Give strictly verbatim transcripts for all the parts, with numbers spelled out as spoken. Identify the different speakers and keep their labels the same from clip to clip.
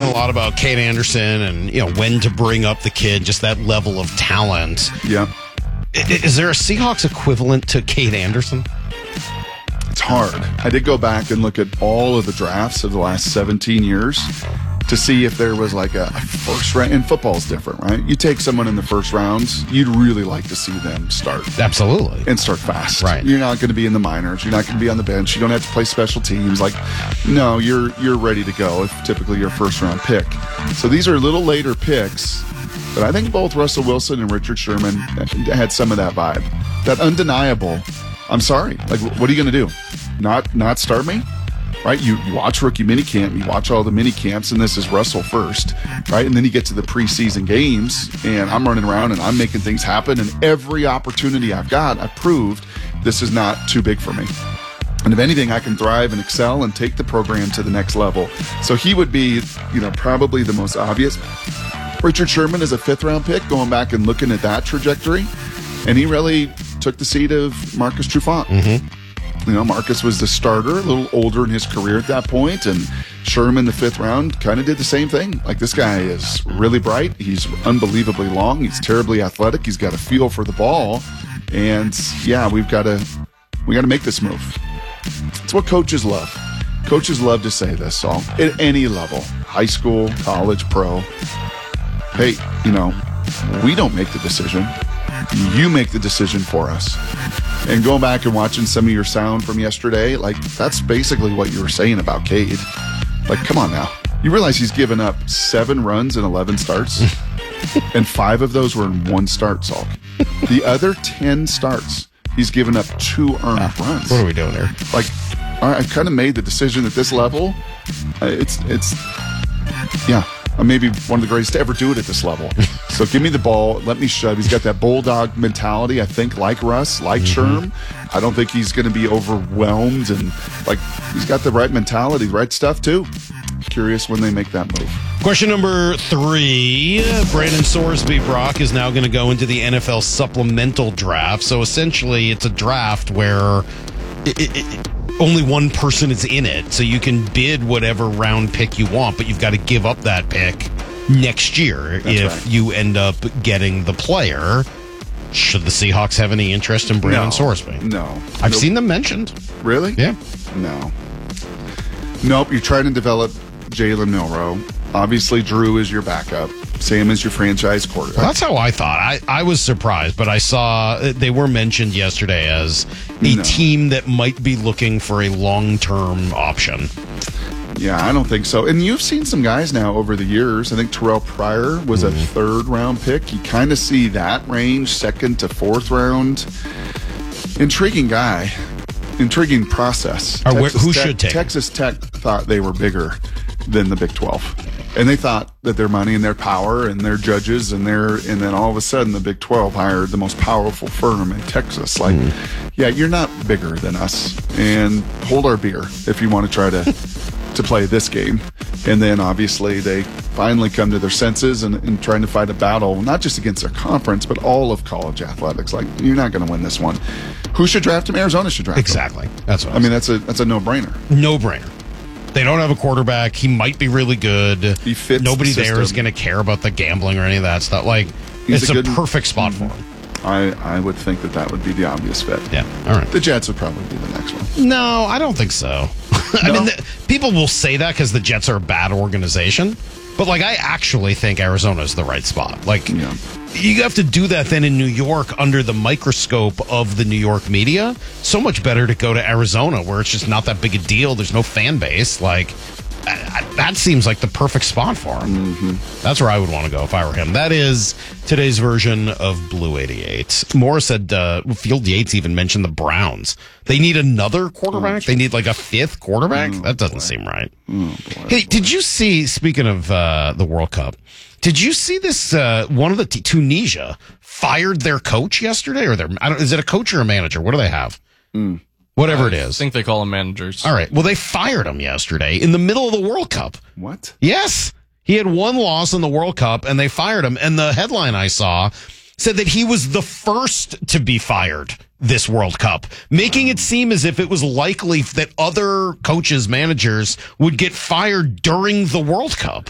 Speaker 1: a lot about Cade Anderson and, you know, when to bring up the kid, just that level of talent.
Speaker 2: Yeah.
Speaker 1: Is there a Seahawks equivalent to Cade Anderson?
Speaker 2: It's hard. I did go back and look at all of the drafts of the last seventeen years to see if there was like a first round. And football's different, right? You take someone in the first rounds, you'd really like to see them start.
Speaker 1: Absolutely.
Speaker 2: And start fast.
Speaker 1: Right.
Speaker 2: You're not going to be in the minors. You're not going to be on the bench. You don't have to play special teams. Like, no, you're you're ready to go if typically your first round pick. So these are a little later picks, but I think both Russell Wilson and Richard Sherman had some of that vibe. That undeniable, I'm sorry, like, what are you going to do? Not not start me? Right, you, you watch rookie minicamp, you watch all the mini camps, and this is Russell first, right? And then you get to the preseason games, and I'm running around and I'm making things happen, and every opportunity I've got, I've proved this is not too big for me. And if anything, I can thrive and excel and take the program to the next level. So he would be, you know, probably the most obvious. Richard Sherman is a fifth round pick, going back and looking at that trajectory, and he really took the seat of Marcus Trufant.
Speaker 1: Mm-hmm.
Speaker 2: You know, Marcus was the starter, a little older in his career at that point, and Sherman, the fifth round, kind of did the same thing. Like, this guy is really bright. He's unbelievably long. He's terribly athletic. He's got a feel for the ball, and yeah, we've got to we got to make this move. It's what coaches love. Coaches love to say this, Saul, at any level, high school, college, pro. Hey, you know, we don't make the decision. You make the decision for us. And going back and watching some of your sound from yesterday, like, that's basically what you were saying about Cade. Like, come on now. You realize he's given up seven runs in eleven starts? And five of those were in one start, Salk. The other ten starts, he's given up two earned ah, runs.
Speaker 1: What are we doing here?
Speaker 2: Like, all right, I've kind of made the decision at this level. Uh, it's, it's, yeah. I'm maybe one of the greatest to ever do it at this level. So give me the ball, let me shove. He's got that bulldog mentality, I think, like Russ, like mm-hmm. Sherm. I don't think he's going to be overwhelmed, and like, he's got the right mentality, the right stuff too. Curious when they make that move.
Speaker 1: Question number three. Brandon Sorsby Brock is now going to go into the N F L supplemental draft. So essentially, it's a draft where it, it, it, only one person is in it, so you can bid whatever round pick you want, but you've got to give up that pick next year. That's if right. you end up getting the player. Should the Seahawks have any interest in Brandon
Speaker 2: no,
Speaker 1: Sorsby?
Speaker 2: No.
Speaker 1: I've
Speaker 2: nope.
Speaker 1: seen them mentioned.
Speaker 2: Really?
Speaker 1: Yeah.
Speaker 2: No. Nope, you're trying to develop Jalen Milroe. Obviously, Drew is your backup. Sam is your franchise quarterback.
Speaker 1: Well, that's how I thought. I, I was surprised, but I saw they were mentioned yesterday as a
Speaker 2: no.
Speaker 1: team that might be looking for a long-term option.
Speaker 2: Yeah, I don't think so. And you've seen some guys now over the years. I think Terrell Pryor was mm-hmm. a third-round pick. You kind of see that range, second to fourth round. Intriguing guy. Intriguing process.
Speaker 1: Or where, who
Speaker 2: Tech,
Speaker 1: should take?
Speaker 2: Texas Tech thought they were bigger than the Big twelve. And they thought that their money and their power and their judges and their, and then all of a sudden the Big twelve hired the most powerful firm in Texas. Like, mm. yeah, you're not bigger than us. And hold our beer if you want to try to to play this game. And then obviously they finally come to their senses and, and trying to fight a battle, not just against their conference, but all of college athletics. Like, you're not going to win this one. Who should draft him? Arizona should draft
Speaker 1: exactly.
Speaker 2: him.
Speaker 1: Exactly. That's what I,
Speaker 2: I mean, that's a that's a no-brainer.
Speaker 1: No-brainer. They don't have a quarterback. He might be really good.
Speaker 2: He fits
Speaker 1: Nobody
Speaker 2: the
Speaker 1: there is going to care about the gambling or any of that stuff. Like, He's it's a, a perfect spot mm-hmm. for him.
Speaker 2: I, I would think that that would be the obvious fit.
Speaker 1: Yeah, all right.
Speaker 2: The Jets would probably be the next one.
Speaker 1: No, I don't think so. I
Speaker 2: no?
Speaker 1: mean, the, people will say that because the Jets are a bad organization. But, like, I actually think Arizona is the right spot. Like, yeah. you have to do that then in New York under the microscope of the New York media. So much better to go to Arizona where it's just not that big a deal. There's no fan base. Like, I, I, that seems like the perfect spot for him.
Speaker 2: Mm-hmm.
Speaker 1: That's where I would want to go if I were him. That is today's version of Blue eighty-eight. Morris said, uh, Field Yates even mentioned the Browns. They need another quarterback? Oh, they need like a fifth quarterback? Oh, that doesn't boy. seem right.
Speaker 2: Oh,
Speaker 1: hey, did you see, speaking of uh, the World Cup, did you see this? Uh, one of the t- Tunisia fired their coach yesterday? Or their, I don't, is it a coach or a manager? What do they have?
Speaker 2: Mm.
Speaker 1: Whatever
Speaker 3: I
Speaker 1: it is.
Speaker 3: I think they call them managers.
Speaker 1: All right. Well, they fired him yesterday in the middle of the World Cup.
Speaker 2: What?
Speaker 1: Yes. He had one loss in the World Cup, and they fired him. And the headline I saw said that he was the first to be fired this World Cup, making it seem as if it was likely that other coaches, managers would get fired during the World Cup.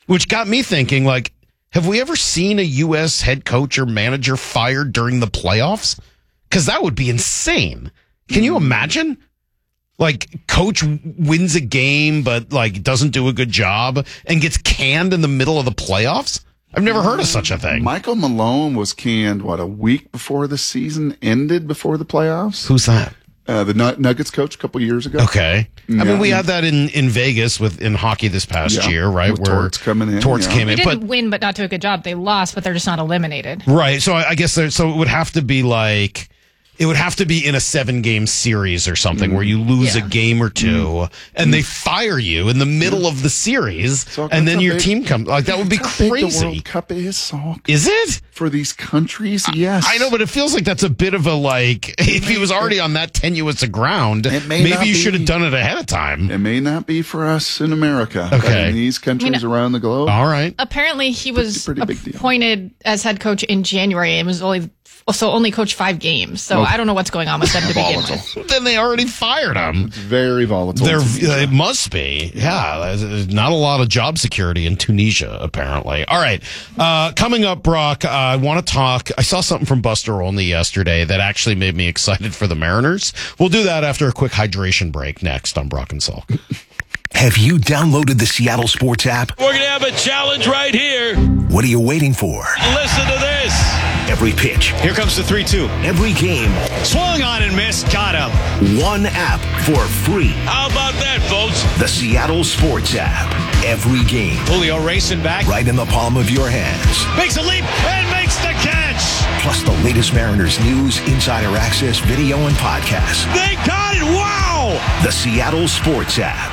Speaker 1: which got me thinking, like, have we ever seen a U S head coach or manager fired during the playoffs? Because that would be insane. Can you imagine? Like, coach wins a game, but, like, doesn't do a good job and gets canned in the middle of the playoffs? I've never heard of such a thing.
Speaker 2: Michael Malone was canned, what, a week before the season ended, before the playoffs?
Speaker 1: Who's that?
Speaker 2: Uh, the Nuggets coach a couple years ago.
Speaker 1: Okay.
Speaker 2: Yeah.
Speaker 1: I mean, we had that in, in Vegas with in hockey this past
Speaker 2: Yeah.
Speaker 1: year, right?
Speaker 2: With Torts coming in,
Speaker 1: Torts
Speaker 2: yeah.
Speaker 1: came
Speaker 3: They
Speaker 1: in.
Speaker 3: didn't
Speaker 1: But
Speaker 3: win, but not do a good job. They lost, but they're just not eliminated.
Speaker 1: right. So I, I guess there, so it would have to be like, it would have to be in a seven game series or something
Speaker 2: Mm.
Speaker 1: where you lose
Speaker 3: Yeah.
Speaker 1: a game or two
Speaker 2: Mm.
Speaker 1: and they fire you in the middle of the series
Speaker 2: So
Speaker 1: and
Speaker 2: that's
Speaker 1: then
Speaker 2: how
Speaker 1: your
Speaker 2: big-
Speaker 1: team comes. Like, that would be
Speaker 2: That's how big the
Speaker 1: crazy.
Speaker 2: World Cup is, Salk.
Speaker 1: Is it?
Speaker 2: For these countries, yes.
Speaker 1: I know, but it feels like that's a bit of a like, if he was already on that tenuous a ground,
Speaker 2: It may
Speaker 1: maybe
Speaker 2: not
Speaker 1: you
Speaker 2: be.
Speaker 1: should have done it ahead of time.
Speaker 2: It may not be for us in America, but
Speaker 1: Okay.
Speaker 2: in these countries
Speaker 3: I mean,
Speaker 2: around the globe.
Speaker 1: All right.
Speaker 3: Apparently, he was
Speaker 2: pretty big deal.
Speaker 3: appointed as head coach in January and was only so only coached five games. So I don't know what's going on with them to begin with.
Speaker 1: Then they already fired him.
Speaker 2: Very volatile.
Speaker 1: There, it must be. Yeah, there's- there's not a lot of job security in Tunisia, apparently. All right, uh, coming up, Brock. Uh, I want to talk. I saw something from Buster Olney yesterday that actually made me excited for the Mariners. We'll do that after a quick hydration break. Next on Brock and Salk.
Speaker 4: Have you downloaded the Seattle Sports app?
Speaker 5: We're going to have a challenge right here.
Speaker 4: What are you waiting for?
Speaker 5: Listen to this.
Speaker 4: Every pitch,
Speaker 5: Here comes the three two.
Speaker 4: every game,
Speaker 5: Swung on and missed. Got him.
Speaker 4: one app for free.
Speaker 5: How about that, folks?
Speaker 4: The Seattle Sports app. Every game,
Speaker 5: Julio racing back.
Speaker 4: right in the palm of your hands.
Speaker 5: Makes a leap and makes the catch.
Speaker 4: Plus the latest Mariners news, insider access, video, and podcasts.
Speaker 5: They got it. Wow.
Speaker 4: The Seattle Sports app.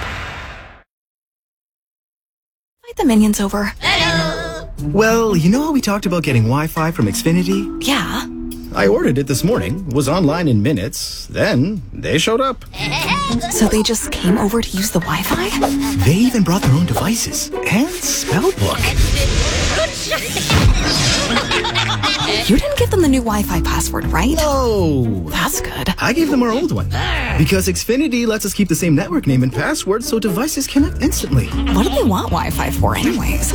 Speaker 6: Invite the minions over.
Speaker 7: Well, you know how we talked about getting Wi-Fi from Xfinity?
Speaker 6: Yeah.
Speaker 7: I ordered it this morning, was online in minutes, then they showed up.
Speaker 6: So they just came over to use the Wi-Fi?
Speaker 7: They even brought their own devices and spell book.
Speaker 6: You didn't give them the new Wi-Fi password, right?
Speaker 7: Oh,
Speaker 6: That's good.
Speaker 7: I gave them our old one. Because Xfinity lets us keep the same network name and password so devices connect instantly.
Speaker 6: What do they want Wi-Fi for anyways?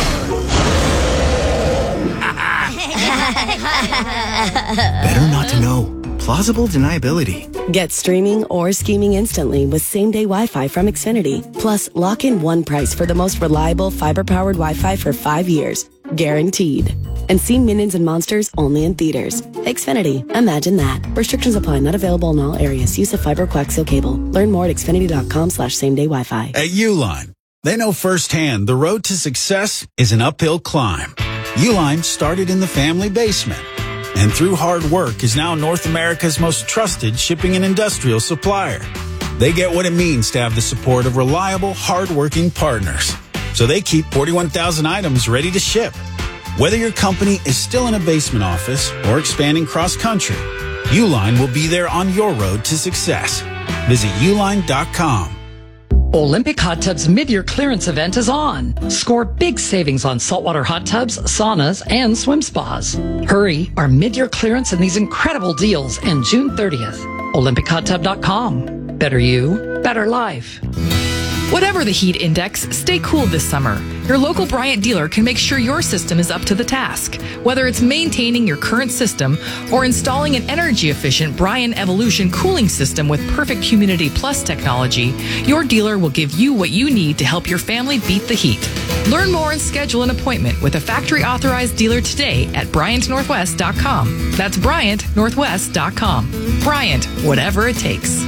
Speaker 7: Better not to know. Plausible deniability.
Speaker 8: Get streaming or scheming instantly with same-day Wi-Fi from Xfinity. Plus, lock in one price for the most reliable fiber-powered Wi-Fi for five years. Guaranteed. And see Minions and Monsters only in theaters. Xfinity. Imagine that. Restrictions apply. Not available in all areas. Use of fiber coaxial cable. Learn more at xfinity.com slash same-day Wi-Fi.
Speaker 9: At Uline, they know firsthand the road to success is an uphill climb. Uline started in the family basement, and through hard work is now North America's most trusted shipping and industrial supplier. They get what it means to have the support of reliable, hardworking partners. So they keep forty-one thousand items ready to ship. Whether your company is still in a basement office or expanding cross-country, Uline will be there on your road to success. Visit uline dot com.
Speaker 10: Olympic Hot Tubs mid-year clearance event is on. Score big savings on saltwater hot tubs, saunas, and swim spas. Hurry, our mid-year clearance and these incredible deals end June thirtieth. olympic hot tub dot com. Better you, better life.
Speaker 11: Whatever the heat index, stay cool this summer. Your local Bryant dealer can make sure your system is up to the task. Whether it's maintaining your current system or installing an energy-efficient Bryant Evolution cooling system with perfect Humidity Plus technology, your dealer will give you what you need to help your family beat the heat. Learn more and schedule an appointment with a factory-authorized dealer today at bryant northwest dot com. That's bryant northwest dot com. Bryant, whatever it takes.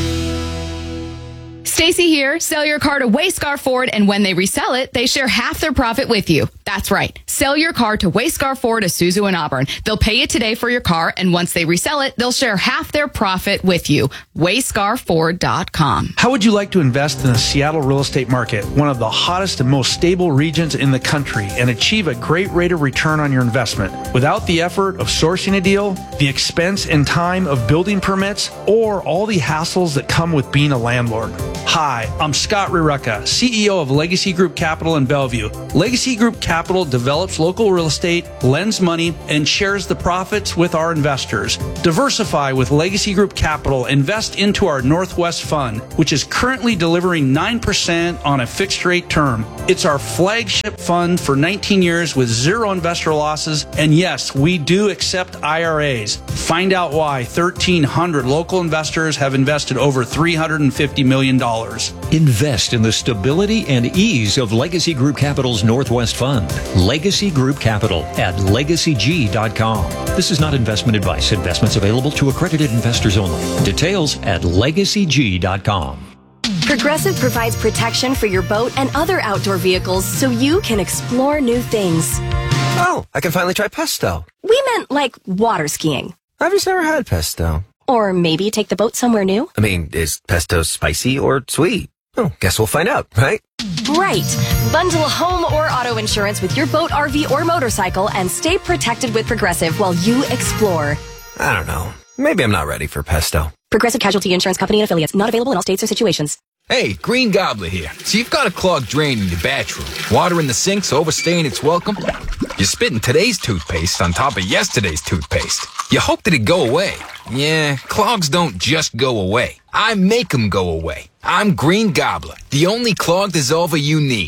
Speaker 12: Stacy here. Sell your car to Wayscar Ford, and when they resell it, they share half their profit with you. That's right. Sell your car to Wayscar Ford, Isuzu, and Auburn. They'll pay you today for your car, and once they resell it, they'll share half their profit with you. wayscar ford dot com.
Speaker 13: How would you like to invest in the Seattle real estate market, one of the hottest and most stable regions in the country, and achieve a great rate of return on your investment without the effort of sourcing a deal, the expense and time of building permits, or all the hassles that come with being a landlord? Hi, I'm Scott Rireka, C E O of Legacy Group Capital in Bellevue. Legacy Group Capital develops local real estate, lends money, and shares the profits with our investors. Diversify with Legacy Group Capital. Invest into our Northwest Fund, which is currently delivering nine percent on a fixed rate term. It's our flagship fund for nineteen years with zero investor losses. And yes, we do accept I R As. Find out why thirteen hundred local investors have invested over three hundred fifty million dollars.
Speaker 14: Invest in the stability and ease of Legacy Group Capital's Northwest Fund. Legacy Group Capital at legacy g dot com. This is not investment advice. Investments available to accredited investors only. Details at legacy g dot com.
Speaker 15: Progressive provides protection for your boat and other outdoor vehicles so you can explore new things.
Speaker 16: Oh, I can finally try pesto.
Speaker 15: We meant like water skiing.
Speaker 16: I've just never had pesto.
Speaker 15: Or maybe take the boat somewhere new.
Speaker 16: I mean, is pesto spicy or sweet? Oh, guess we'll find out, right?
Speaker 15: Right. Bundle home or auto insurance with your boat, R V, or motorcycle and stay protected with Progressive while you explore.
Speaker 16: I don't know. Maybe I'm not ready for pesto.
Speaker 15: Progressive Casualty Insurance Company and Affiliates. Not available in all states or situations.
Speaker 17: Hey, Green Gobbler here. So you've got a clogged drain in your bathroom. Water in the sinks overstaying its welcome. You're spitting today's toothpaste on top of yesterday's toothpaste. You hope that it go away. Yeah, clogs don't just go away. I make them go away. I'm Green Gobbler, the only clog dissolver you need.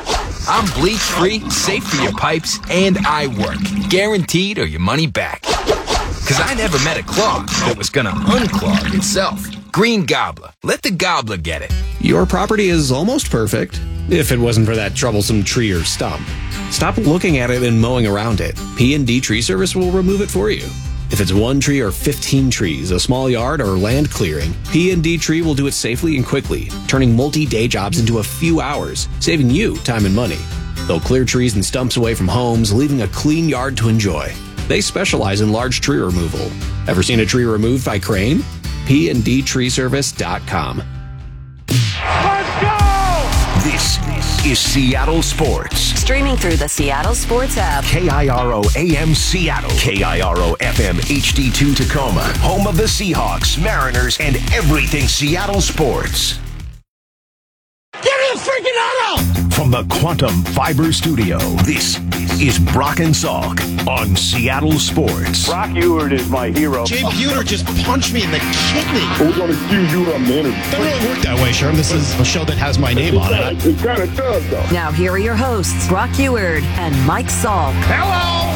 Speaker 17: I'm bleach-free, safe for your pipes, and I work. Guaranteed or your money back. Because I never met a clog that was going to unclog itself. Green Gobbler. Let the gobbler get it.
Speaker 18: Your property is almost perfect, if it wasn't for that troublesome tree or stump. Stop looking at it and mowing around it. P and D Tree Service will remove it for you. If it's one tree or fifteen trees, a small yard, or land clearing, P and D Tree will do it safely and quickly, turning multi-day jobs into a few hours, saving you time and money. They'll clear trees and stumps away from homes, leaving a clean yard to enjoy. They specialize in large tree removal. Ever seen a tree removed by crane? P and D tree service dot com.
Speaker 4: Let's go! This is Seattle Sports.
Speaker 15: Streaming through the Seattle Sports app.
Speaker 4: K I R O A M Seattle. K I R O F M H D two Tacoma. Home of the Seahawks, Mariners, and everything Seattle sports.
Speaker 5: Give me a freaking auto!
Speaker 4: From the Quantum Fiber Studio, this is Brock and Salk on Seattle Sports.
Speaker 19: Brock Ewert is my hero.
Speaker 1: Jay Buhner just punched me in the kidney.
Speaker 19: We're going to accuse you of manner.
Speaker 1: Doesn't really work that way, Sherm. This is a show that has my name on it.
Speaker 19: It kind of does, though.
Speaker 15: Now here are your hosts, Brock Ewert and Mike Salk.
Speaker 1: Hello!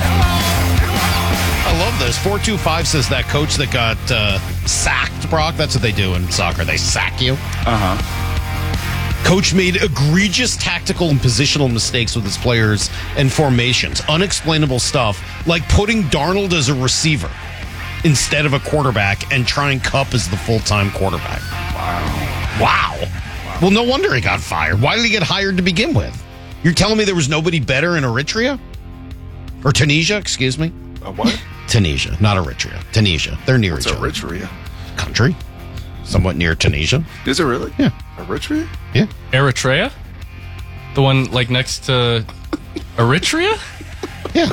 Speaker 1: I love this. four two five says that coach that got uh, sacked, Brock. That's what they do in soccer. They sack you.
Speaker 2: Uh-huh.
Speaker 1: Coach made egregious tactical and positional mistakes with his players and formations. Unexplainable stuff, like putting Darnold as a receiver instead of a quarterback and trying Kupp as the full-time quarterback. Wow. Wow. Wow. Well, no wonder he got fired. Why did he get hired to begin with? You're telling me there was nobody better in Eritrea? Or Tunisia, excuse me?
Speaker 2: Uh, what?
Speaker 1: Tunisia, not Eritrea. Tunisia. They're near
Speaker 2: What's
Speaker 1: each other.
Speaker 2: Eritrea?
Speaker 1: Country. Somewhat near Tunisia.
Speaker 2: Is it really?
Speaker 1: Yeah.
Speaker 2: Eritrea?
Speaker 1: Yeah.
Speaker 20: Eritrea? The one like next to Eritrea?
Speaker 1: Yeah.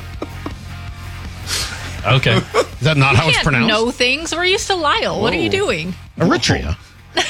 Speaker 20: Okay.
Speaker 1: Is that not
Speaker 3: you
Speaker 1: how it's
Speaker 3: can't
Speaker 1: pronounced?
Speaker 3: know things. We're used to Lyle. What are you doing?
Speaker 1: Eritrea.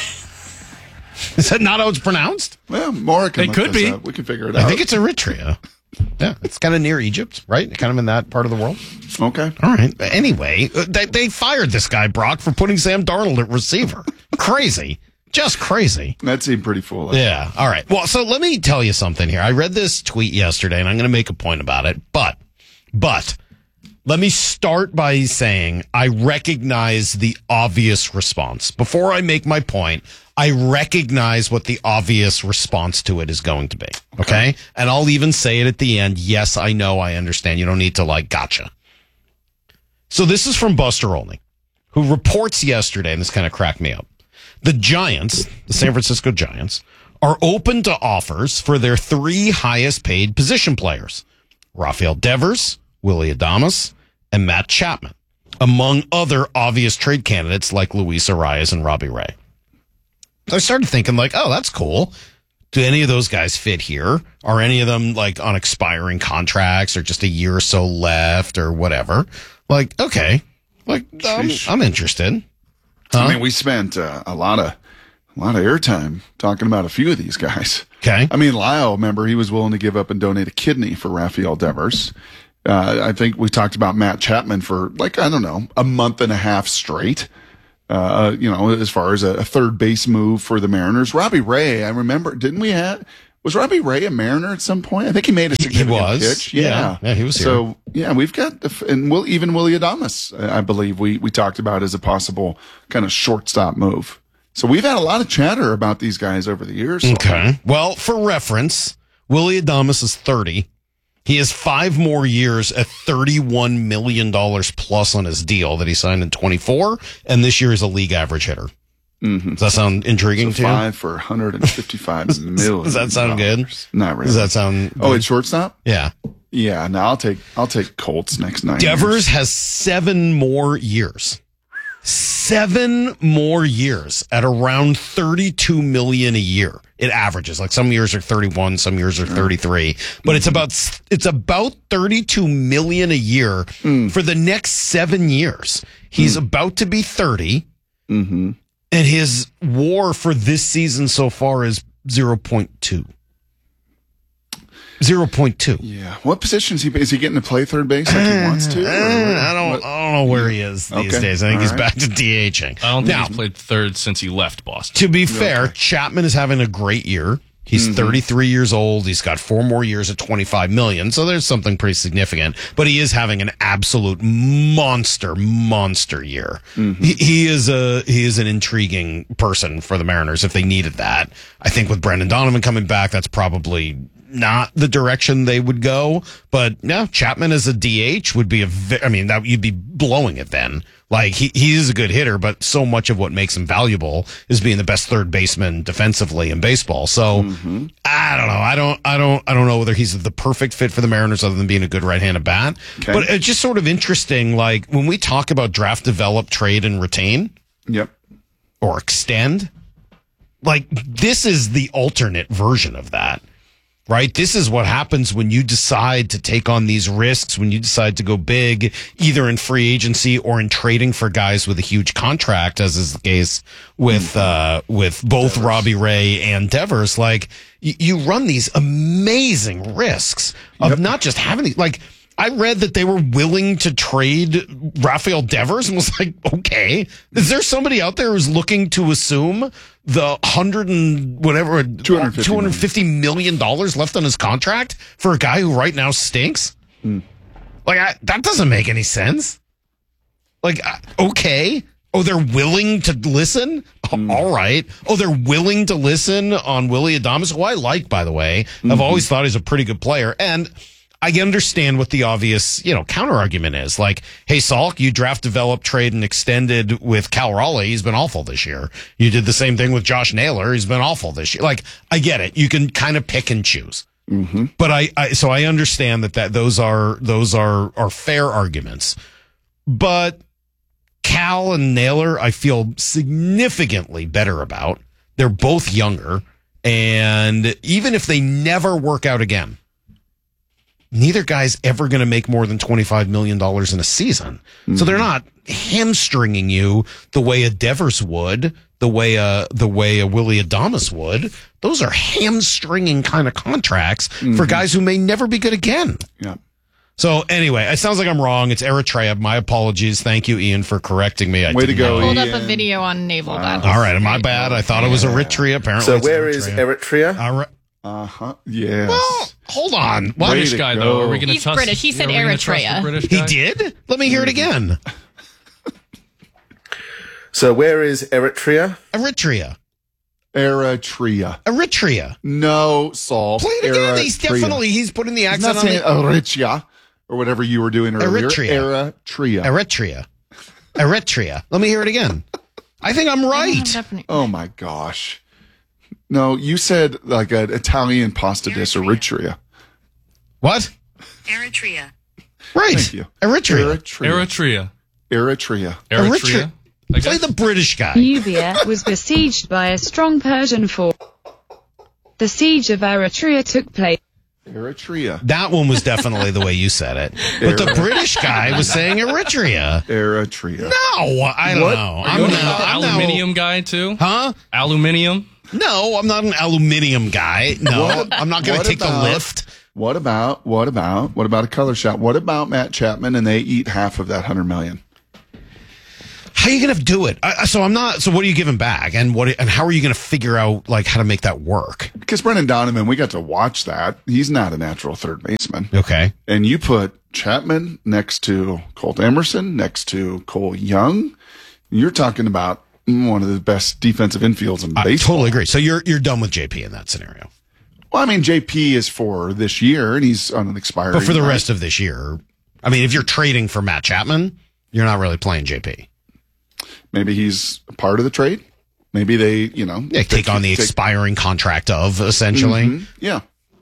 Speaker 1: Is that not how it's pronounced?
Speaker 2: Well, Maura can
Speaker 1: It
Speaker 2: look
Speaker 1: could
Speaker 2: this
Speaker 1: be.
Speaker 2: up. We can figure it
Speaker 1: I
Speaker 2: out.
Speaker 1: think it's Eritrea. Yeah, it's kind of near Egypt, right? Kind of in that part of the world.
Speaker 2: Okay.
Speaker 1: All right. Anyway, uh, they, they fired this guy, Brock, for putting Sam Darnold at receiver. Crazy. Just crazy.
Speaker 2: That seemed pretty foolish.
Speaker 1: Yeah. All right. Well, so let me tell you something here. I read this tweet yesterday, and I'm going to make a point about it. But, but, let me start by saying I recognize the obvious response. Before I make my point, I recognize what the obvious response to it is going to be. Okay? okay? And I'll even say it at the end. Yes, I know, I understand. You don't need to, like, gotcha. So this is from Buster Olney, who reports yesterday, and this kind of cracked me up. The Giants, the San Francisco Giants, are open to offers for their three highest paid position players, Rafael Devers, Willie Adames, and Matt Chapman, among other obvious trade candidates like Luis Arias and Robbie Ray. So I started thinking, like, oh, that's cool. Do any of those guys fit here? Are any of them, like, on expiring contracts or just a year or so left or whatever? Like, okay. Like, um, I'm interested. Huh?
Speaker 2: I mean, we spent uh, a lot of a lot of airtime talking about a few of these guys.
Speaker 1: Okay.
Speaker 2: I mean, Lyle, remember, he was willing to give up and donate a kidney for Rafael Devers. Uh, I think we talked about Matt Chapman for, like, I don't know, a month and a half straight. Uh, you know, as far as a, a third base move for the Mariners. Robbie Ray, I remember, didn't we have, was Robbie Ray a Mariner at some point? I think he made a significant
Speaker 1: he was.
Speaker 2: pitch. Yeah.
Speaker 1: yeah. Yeah, he was here.
Speaker 2: So, yeah, we've got, the, and Will, even Willie Adames, I believe we, we talked about as a possible kind of shortstop move. So we've had a lot of chatter about these guys over the years.
Speaker 1: Okay. Well, for reference, Willie Adames is thirty. He has five more years at thirty-one million dollars plus on his deal that he signed in twenty-four, and this year is a league average hitter.
Speaker 2: Mm-hmm.
Speaker 1: Does that sound intriguing
Speaker 2: so
Speaker 1: to you?
Speaker 2: Five for one hundred fifty-five million.
Speaker 1: Does that sound good?
Speaker 2: Not really.
Speaker 1: Does that sound good?
Speaker 2: Oh, it's shortstop?
Speaker 1: Yeah.
Speaker 2: Yeah, no, I'll take I'll take Colts next nine
Speaker 1: Devers
Speaker 2: years.
Speaker 1: has seven more years. Seven more years at around thirty-two million a year. It averages. Like some years are thirty-one, some years are thirty-three, but it's about it's about thirty-two million a year
Speaker 2: Mm.
Speaker 1: for the next seven years. He's
Speaker 2: Mm.
Speaker 1: about to be thirty,
Speaker 2: mm-hmm.
Speaker 1: and his WAR for this season so far is zero point two. zero point two.
Speaker 2: Yeah. What position is he? Is he getting to play third base like he wants to?
Speaker 1: Uh, I don't. I don't know where he is these
Speaker 2: Okay.
Speaker 1: days. I think
Speaker 2: All
Speaker 1: he's
Speaker 2: right.
Speaker 1: back to DHing.
Speaker 20: I don't think
Speaker 1: Now,
Speaker 20: he's played third since he left Boston.
Speaker 1: to be fair, Chapman is having a great year. He's
Speaker 2: Mhm.
Speaker 1: thirty-three years old. He's got four more years at twenty-five million. So there's something pretty significant. But he is having an absolute monster, monster year.
Speaker 2: Mhm.
Speaker 1: He, he is a he is an intriguing person for the Mariners if they needed that. I think with Brendan Donovan coming back, that's probably not the direction they would go. But yeah, Chapman as a D H would be a. Ve- I mean, that you'd be blowing it then. Like he he is a good hitter, but so much of what makes him valuable is being the best third baseman defensively in baseball. So I don't know. I don't. I don't. I don't know whether he's the perfect fit for the Mariners, other than being a good right-handed bat.
Speaker 2: Okay.
Speaker 1: But it's just sort of interesting. Like when we talk about draft, develop, trade, and retain,
Speaker 2: Yep.
Speaker 1: or extend, like this is the alternate version of that. Right? This is what happens when you decide to take on these risks, when you decide to go big, either in free agency or in trading for guys with a huge contract, as is the case with, uh, with both Devers. Robbie Ray and Devers. Like, y- you run these amazing risks of
Speaker 2: Yep.
Speaker 1: not just having these, like, I read that they were willing to trade Rafael Devers and was like, okay, is there somebody out there who's looking to assume the hundred and whatever, two hundred fifty million dollars left on his contract for a guy who right now stinks?
Speaker 2: Hmm.
Speaker 1: Like, I, that doesn't make any sense. Like, uh, okay. Oh, they're willing to listen? Oh, all right. Oh, they're willing to listen on Willie Adames, who I like, by the way.
Speaker 2: Mm-hmm.
Speaker 1: I've always thought he's a pretty good player. And I understand what the obvious, you know, counter argument is. Like, hey, Salk, you draft, developed, trade, and extended with Cal Raleigh. He's been awful this year. You did the same thing with Josh Naylor. He's been awful this year. Like, I get it. You can kind of pick and choose.
Speaker 2: Mm-hmm.
Speaker 1: But I, I, so I understand that, that those are, those are, are fair arguments. But Cal and Naylor, I feel significantly better about. They're both younger. And even if they never work out again, neither guy's ever going to make more than twenty-five million dollars in a season. Mm-hmm. So they're not hamstringing you the way a Devers would, the way a, the way a Willie Adames would. Those are hamstringing kind of contracts mm-hmm. for guys who may never be good again.
Speaker 2: Yeah.
Speaker 1: So anyway, it sounds like I'm wrong. It's Eritrea. My apologies. Thank you, Ian, for correcting me. I
Speaker 2: Way to go,
Speaker 3: Pulled
Speaker 2: Ian.
Speaker 3: up a video on Naval.
Speaker 1: Wow. All right, my bad. I thought it was Eritrea. Apparently,
Speaker 21: so
Speaker 1: it's
Speaker 21: where
Speaker 1: Eritrea.
Speaker 21: is Eritrea?
Speaker 1: All right.
Speaker 2: Uh-huh. Yes.
Speaker 1: Well, hold on. What?
Speaker 20: British guy,
Speaker 2: go.
Speaker 20: though. Are we going to
Speaker 3: He's
Speaker 20: trust?
Speaker 3: British. He said
Speaker 20: are we gonna trust the
Speaker 3: Eritrea.
Speaker 20: British
Speaker 1: He
Speaker 20: guy?
Speaker 1: did? Let me hear it again.
Speaker 21: So where is Eritrea?
Speaker 1: Eritrea.
Speaker 2: Eritrea.
Speaker 1: Eritrea.
Speaker 2: No, Saul.
Speaker 1: Play it again. He's
Speaker 2: Eritrea.
Speaker 1: definitely, he's putting the
Speaker 2: He's
Speaker 1: accent
Speaker 2: not
Speaker 1: on
Speaker 2: saying
Speaker 1: the...
Speaker 2: Eritrea or whatever you were doing earlier.
Speaker 1: Eritrea.
Speaker 2: Eritrea.
Speaker 1: Eritrea. Eritrea. Let me hear it again. I think I'm right.
Speaker 2: Oh my gosh. No, you said like an Italian pasta dish, Eritrea.
Speaker 1: What?
Speaker 22: Eritrea.
Speaker 1: Right.
Speaker 2: Thank you.
Speaker 1: Eritrea.
Speaker 20: Eritrea.
Speaker 2: Eritrea.
Speaker 20: Eritrea. I
Speaker 1: Play
Speaker 20: guess.
Speaker 1: the British guy.
Speaker 23: Nubia was besieged by a strong Persian force. The siege of Eritrea took place
Speaker 2: Eritrea.
Speaker 1: That one was definitely the way you said it. But the British guy was saying Eritrea.
Speaker 2: Eritrea.
Speaker 1: No, I don't
Speaker 2: What?
Speaker 1: know.
Speaker 2: Are
Speaker 1: I'm
Speaker 2: you
Speaker 1: no, I'm no-
Speaker 20: Aluminium guy too?
Speaker 1: Huh?
Speaker 20: Aluminium?
Speaker 1: No, I'm not an aluminium guy. No,
Speaker 2: What-
Speaker 1: I'm not going
Speaker 2: what
Speaker 1: to take
Speaker 2: about-
Speaker 1: the lift.
Speaker 2: What about, what about, what about a color shot? What about Matt Chapman and they eat half of that one hundred million?
Speaker 1: How are you going to do it? I, so I'm not. So what are you giving back, and what? And how are you going to figure out like how to make that work?
Speaker 2: Because Brendan Donovan, we got to watch that. He's not a natural third baseman.
Speaker 1: Okay.
Speaker 2: And you put Chapman next to Colt Emerson, next to Cole Young. You're talking about one of the best defensive infields in
Speaker 1: I
Speaker 2: baseball.
Speaker 1: totally agree. So you're you're done with J P in that scenario.
Speaker 2: Well, I mean, J P is for this year, and he's on an expiring.
Speaker 1: But for the
Speaker 2: right?
Speaker 1: rest of this year, I mean, if you're trading for Matt Chapman, you're not really playing J P.
Speaker 2: Maybe he's a part of the trade. Maybe they, you know,
Speaker 1: Yeah, take on the
Speaker 2: take-
Speaker 1: expiring contract of essentially.
Speaker 2: Mhm. Yeah.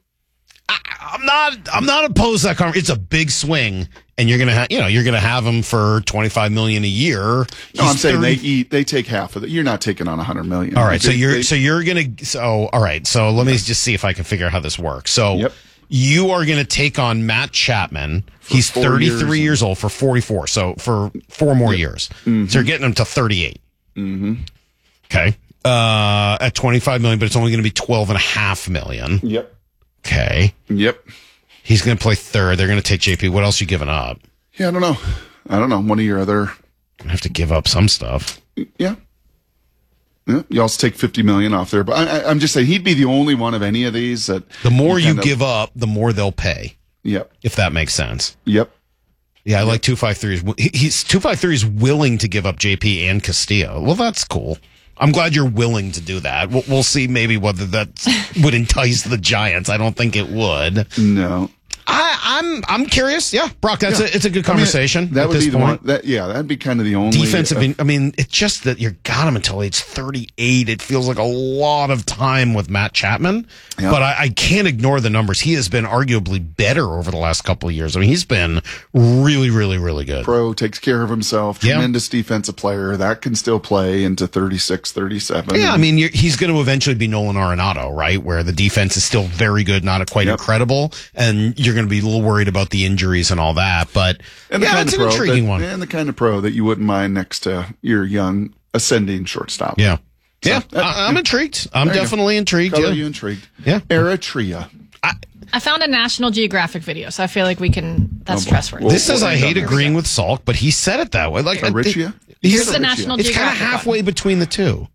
Speaker 1: I'm not. I'm not opposed to that. Conversation. It's a big swing, and you're gonna have. You know, you're gonna have him for twenty-five million a year.
Speaker 2: No,
Speaker 1: He's
Speaker 2: I'm saying
Speaker 1: thirty
Speaker 2: they eat. They take half of it. You're not taking on a hundred million.
Speaker 1: All right, so
Speaker 2: They-
Speaker 1: you're
Speaker 2: they-
Speaker 1: so you're gonna so all right. So let me just see if I can figure out how this works. So you are gonna take on Matt Chapman. He's
Speaker 2: four
Speaker 1: thirty-three
Speaker 2: years.
Speaker 1: years old for forty-four. So for four more years,
Speaker 2: Mm-hmm.
Speaker 1: so you're getting him to thirty-eight.
Speaker 2: Mm-hmm.
Speaker 1: Okay, uh, at twenty-five million, but it's only going to be twelve and a half million.
Speaker 2: Yep.
Speaker 1: Okay.
Speaker 2: Yep.
Speaker 1: He's going to play third. They're going to take J P. What else you giving up?
Speaker 2: Yeah, I don't know. I don't know. One of your other.
Speaker 1: I have to give up some stuff.
Speaker 2: Yeah. Yeah, you also take fifty million off there, but I, I, I'm just saying he'd be the only one of any of these that.
Speaker 1: The more you
Speaker 2: kind of-
Speaker 1: give up, the more they'll pay.
Speaker 2: Yep.
Speaker 1: If that makes sense.
Speaker 2: Yep.
Speaker 1: Yeah, I like two five three. He's two five three is willing to give up J P and Castillo. Well, that's cool. I'm glad you're willing to do that. We'll, we'll see maybe whether that would entice the Giants. I don't think it would.
Speaker 2: No.
Speaker 1: I, I'm I'm curious. Yeah, Brock, that's
Speaker 2: Yeah.
Speaker 1: a, it's a good
Speaker 2: I mean,
Speaker 1: conversation.
Speaker 2: that
Speaker 1: at
Speaker 2: would
Speaker 1: this
Speaker 2: be the
Speaker 1: point.
Speaker 2: one. That yeah, that'd be kind of the only
Speaker 1: Defensive.
Speaker 2: uh,
Speaker 1: in- I mean, it's just that you got him until age thirty-eight. It feels like a lot of time with Matt Chapman,
Speaker 2: Yeah.
Speaker 1: but I, I can't ignore the numbers. He has been arguably better over the last couple of years. I mean, he's been really, really, really good.
Speaker 2: pro, takes care of himself,
Speaker 1: Yeah.
Speaker 2: tremendous defensive player that can still play into thirty-six, thirty-seven.
Speaker 1: Yeah, I mean, you're, he's going to eventually be Nolan Arenado, right? Where the defense is still very good, not quite
Speaker 2: Yep.
Speaker 1: incredible, and you're going to be a little worried about the injuries and all that. But
Speaker 2: and the
Speaker 1: yeah,
Speaker 2: kind
Speaker 1: it's
Speaker 2: of
Speaker 1: an
Speaker 2: pro
Speaker 1: intriguing
Speaker 2: that,
Speaker 1: one.
Speaker 2: and the kind of pro that you wouldn't mind next to your young ascending shortstop.
Speaker 1: Yeah,
Speaker 2: So,
Speaker 1: yeah,
Speaker 2: uh,
Speaker 1: I, I'm intrigued. I'm
Speaker 2: there you go.
Speaker 1: definitely intrigued.
Speaker 2: Color
Speaker 1: Yeah.
Speaker 2: you intrigued.
Speaker 1: Yeah.
Speaker 2: Eritrea.
Speaker 3: I found a National Geographic video, so I feel like we can. That's
Speaker 2: Oh, boy.
Speaker 3: trustworthy.
Speaker 2: Well,
Speaker 1: This says
Speaker 2: well,
Speaker 1: I hate
Speaker 2: here we
Speaker 1: agreeing with Salk, but he said it that way. Like I-
Speaker 2: Eritrea?
Speaker 1: it-
Speaker 3: Here's the National
Speaker 1: It's kind of
Speaker 3: Geographic one.
Speaker 1: halfway between the two.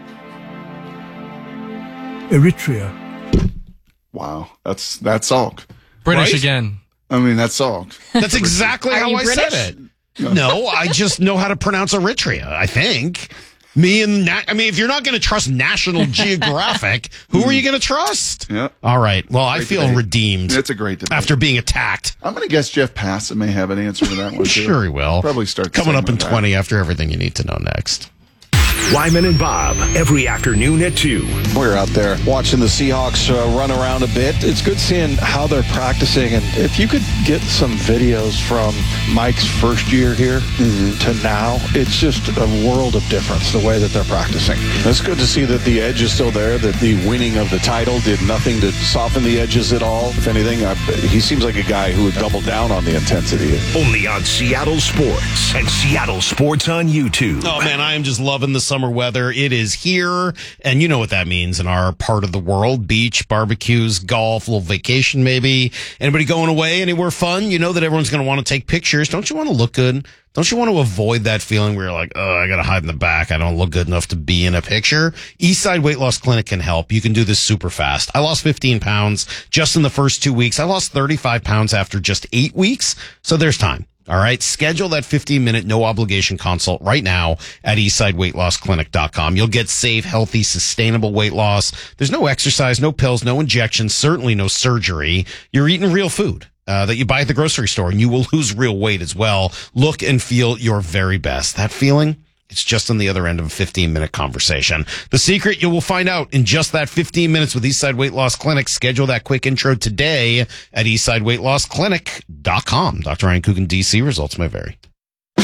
Speaker 19: Eritrea.
Speaker 2: Wow, that's that's Salk.
Speaker 20: British
Speaker 1: Right?
Speaker 20: again.
Speaker 2: I mean, that's Salk.
Speaker 1: That's exactly
Speaker 3: Are
Speaker 1: how
Speaker 3: you
Speaker 1: I
Speaker 3: British?
Speaker 1: said it. No, I just know how to pronounce Eritrea, I think. Me and, Na- I mean, if you're not going to trust National Geographic, who are you going to trust?
Speaker 2: Yeah.
Speaker 1: All right. Well, I
Speaker 2: Great
Speaker 1: feel
Speaker 2: debate.
Speaker 1: redeemed
Speaker 2: It's a great debate.
Speaker 1: after being attacked.
Speaker 2: I'm going to guess Jeff Passan may have an answer to that one. Too.
Speaker 1: Sure he will.
Speaker 2: Probably start the
Speaker 1: Coming up in
Speaker 2: segment with that.
Speaker 1: twenty after everything you need to know next.
Speaker 4: Wyman and Bob, every afternoon at two.
Speaker 6: We're out there watching the Seahawks uh, run around a bit. It's good seeing how they're practicing. And if you could get some videos from Mike's first year here to now, it's just a world of difference the way that they're practicing. It's good to see that the edge is still there, that the winning of the title did nothing to soften the edges at all. If anything, I, he seems like a guy who would double down on the intensity.
Speaker 4: Only on Seattle Sports and Seattle Sports on YouTube.
Speaker 1: Oh man, I am just loving the summer weather. It is here, and you know what that means in our part of the world. Beach, barbecues, golf, a little vacation maybe. Anybody going away anywhere fun? You know that everyone's going to want to take pictures. Don't you want to look good? Don't you want to avoid that feeling where you're like, oh, I got to hide in the back. I don't look good enough to be in a picture. Eastside Weight Loss Clinic can help. You can do this super fast. I lost fifteen pounds just in the first two weeks. I lost thirty-five pounds after just eight weeks. So there's time. All right. Schedule that fifteen minute no obligation consult right now at eastside weight loss clinic dot com. You'll get safe, healthy, sustainable weight loss. There's no exercise, no pills, no injections, certainly no surgery. You're eating real food uh, that you buy at the grocery store, and you will lose real weight as well. Look and feel your very best. That feeling, it's just on the other end of a fifteen minute conversation. The secret you will find out in just that fifteen minutes with Eastside Weight Loss Clinic. Schedule that quick intro today at eastside weight loss clinic dot com. Doctor Ryan Coogan, D C. Results may vary.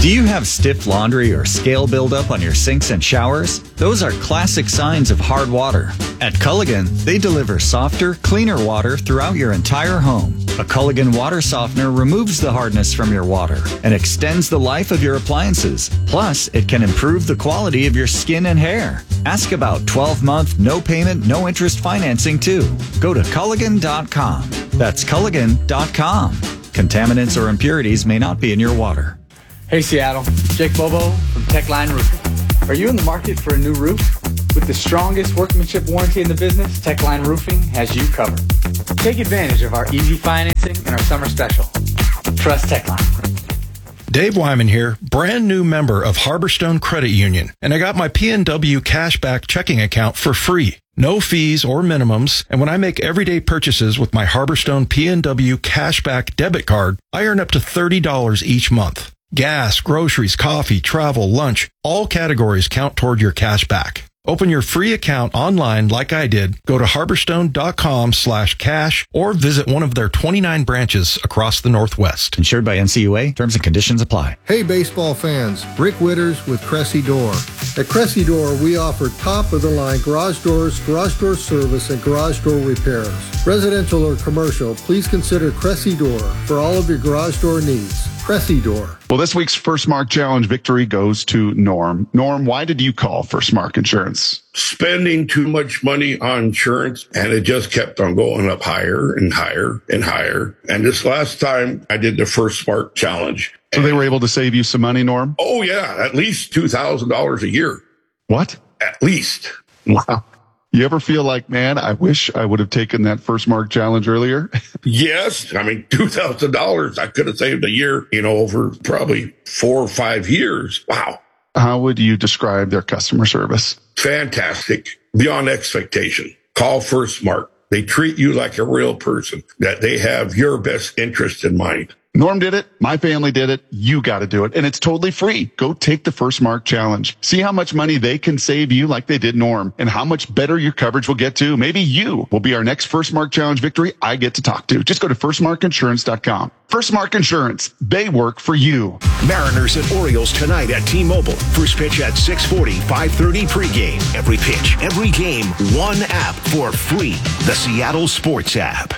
Speaker 7: Do you have stiff laundry or scale buildup on your sinks and showers? Those are classic signs of hard water. At Culligan, they deliver softer, cleaner water throughout your entire home. A Culligan water softener removes the hardness from your water and extends the life of your appliances. Plus, it can improve the quality of your skin and hair. Ask about twelve-month, no-payment, no-interest financing, too. Go to Culligan dot com. That's Culligan dot com. Contaminants or impurities may not be in your water.
Speaker 22: Hey Seattle, Jake Bobo from Techline Roofing. Are you in the market for a new roof? With the strongest workmanship warranty in the business, Techline Roofing has you covered. Take advantage of our easy financing and our summer special. Trust Techline.
Speaker 23: Dave Wyman here, brand new member of Harborstone Credit Union, and I got my P N W cashback checking account for free. No fees or minimums, and when I make everyday purchases with my Harborstone P N W cashback debit card, I earn up to thirty dollars each month. Gas, groceries, coffee, travel, lunch, all categories count toward your cash back. Open your free account online like I did. Go to harborstone.com slash cash or visit one of their twenty-nine branches across the Northwest.
Speaker 7: Insured by N C U A. Terms and conditions apply.
Speaker 24: Hey, baseball fans. Rick Witters with Cressy Door. At Cressy Door, we offer top-of-the-line garage doors, garage door service, and garage door repairs. Residential or commercial, please consider Cressy Door for all of your garage door needs. Cressy Door.
Speaker 2: Well, this week's First Mark Challenge victory goes to Norm. Norm, why did you call First Mark Insurance?
Speaker 25: Spending too much money on insurance, and it just kept on going up higher and higher and higher. And this last time I did the First Mark Challenge.
Speaker 2: So they were able to save you some money, Norm?
Speaker 25: Oh, yeah, at least two thousand dollars a year.
Speaker 2: What?
Speaker 25: At least.
Speaker 2: Wow. You ever feel like, man, I wish I would have taken that First Mark Challenge earlier?
Speaker 25: Yes. I mean, two thousand dollars I could have saved a year, you know, over probably four or five years. Wow.
Speaker 2: How would you describe their customer service?
Speaker 25: Fantastic. Beyond expectation. Call First Mark. They treat you like a real person, that they have your best interest in mind.
Speaker 2: Norm did it. My family did it. You got to do it. And it's totally free. Go take the First Mark Challenge. See how much money they can save you like they did Norm, and how much better your coverage will get to. Maybe you will be our next First Mark Challenge victory I get to talk to. Just go to first mark insurance dot com. First Mark Insurance. They work for you.
Speaker 4: Mariners and Orioles tonight at T-Mobile. First pitch at six forty, five thirty pregame. Every pitch, every game, one app for free. The Seattle Sports app.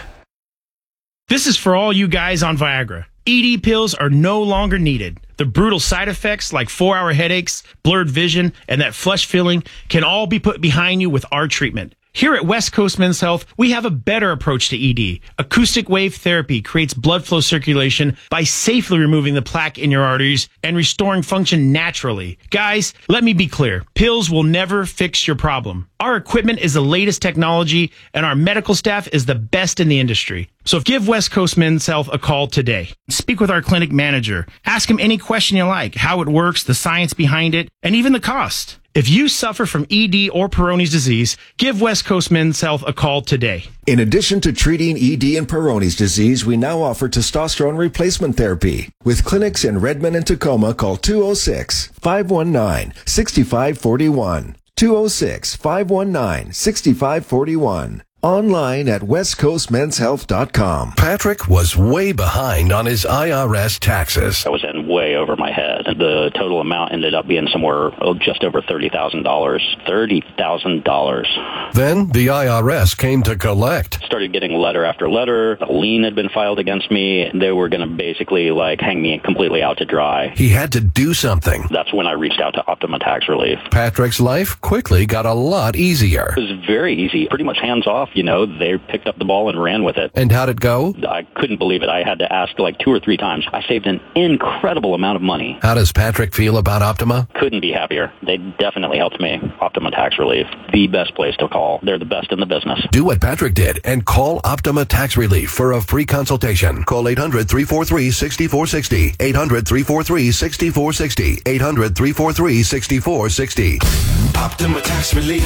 Speaker 26: This is for all you guys on Viagra. E D pills are no longer needed. The brutal side effects like four-hour headaches, blurred vision, and that flush feeling can all be put behind you with our treatment. Here at West Coast Men's Health, we have a better approach to E D. Acoustic wave therapy creates blood flow circulation by safely removing the plaque in your arteries and restoring function naturally. Guys, let me be clear. Pills will never fix your problem. Our equipment is the latest technology, and our medical staff is the best in the industry. So give West Coast Men's Health a call today. Speak with our clinic manager. Ask him any question you like, how it works, the science behind it, and even the cost. If you suffer from E D or Peyronie's disease, give West Coast Men's Health a call today.
Speaker 27: In addition to treating E D and Peyronie's disease, we now offer testosterone replacement therapy. With clinics in Redmond and Tacoma, call two oh six, five one nine, six five four one. two oh six, five one nine, six five four one. Online at west coast men's health dot com.
Speaker 28: Patrick was way behind on his I R S taxes.
Speaker 29: I was in way over my head. The total amount ended up being somewhere oh, just over thirty thousand dollars. thirty thousand dollars.
Speaker 28: Then the I R S came to collect.
Speaker 29: Started getting letter after letter. A lien had been filed against me. They were going to basically like hang me completely out to dry.
Speaker 28: He had to do something.
Speaker 29: That's when I reached out to Optima Tax Relief.
Speaker 28: Patrick's life quickly got a lot easier.
Speaker 29: It was very easy. Pretty much hands off. You know, they picked up the ball and ran with it.
Speaker 28: And how'd it go?
Speaker 29: I couldn't believe it. I had to ask like two or three times. I saved an incredible amount of money.
Speaker 28: How does Patrick feel about Optima?
Speaker 29: Couldn't be happier. They definitely helped me. Optima Tax Relief, the best place to call. They're the best in the business.
Speaker 28: Do what Patrick did and call Optima Tax Relief for a free consultation. Call eight hundred, three four three, six four six zero. eight hundred, three four three, six four six zero. eight hundred, three four three, six four six zero.
Speaker 4: Optima Tax Relief.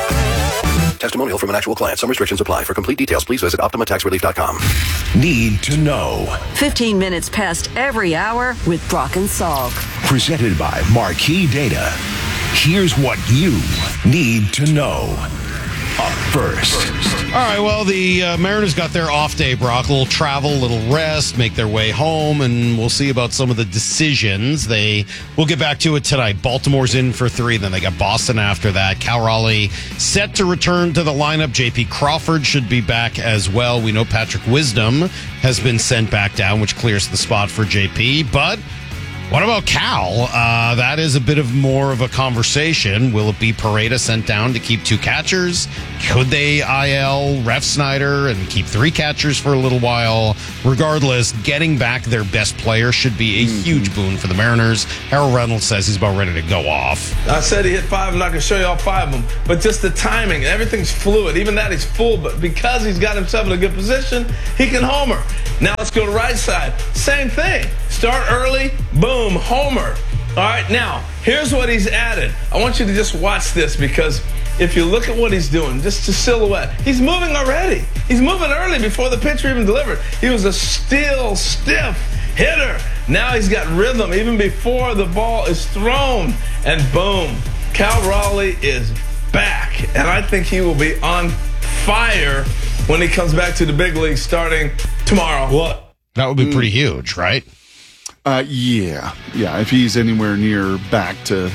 Speaker 4: Testimonial from an actual client. Some restrictions apply. For complete details, please visit optima tax relief dot com. Need to know.
Speaker 30: fifteen minutes past every hour with Brock and Salk.
Speaker 4: Presented by Marquee Data. Here's what you need to know. A first.
Speaker 1: All right, well, the uh, Mariners got their off day, Brock. A little travel, a little rest, make their way home, and we'll see about some of the decisions. They We'll get back to it tonight. Baltimore's in for three, then they got Boston after that. Cal Raleigh set to return to the lineup. J P Crawford should be back as well. We know Patrick Wisdom has been sent back down, which clears the spot for J P, but what about Cal? Uh, that is a bit of more of a conversation. Will it be Pareda sent down to keep two catchers? Could they I L Ref Snyder and keep three catchers for a little while? Regardless, getting back their best player should be a mm-hmm. huge boon for the Mariners. Harold Reynolds says he's about ready to go off.
Speaker 8: I said he hit five. I'm not going to show you all five of them. But just the timing, everything's fluid. Even that, he's full. But because he's got himself in a good position, he can homer. Now let's go to right side. Same thing. Start early, boom, homer. All right, now, here's what he's added. I want you to just watch this because if you look at what he's doing, just to silhouette, he's moving already. He's moving early before the pitcher even delivered. He was a still, stiff hitter. Now he's got rhythm even before the ball is thrown. And boom, Cal Raleigh is back. And I think he will be on fire when he comes back to the big league starting tomorrow.
Speaker 1: What? That would be pretty huge, right?
Speaker 2: Uh, yeah. Yeah, if he's anywhere near back to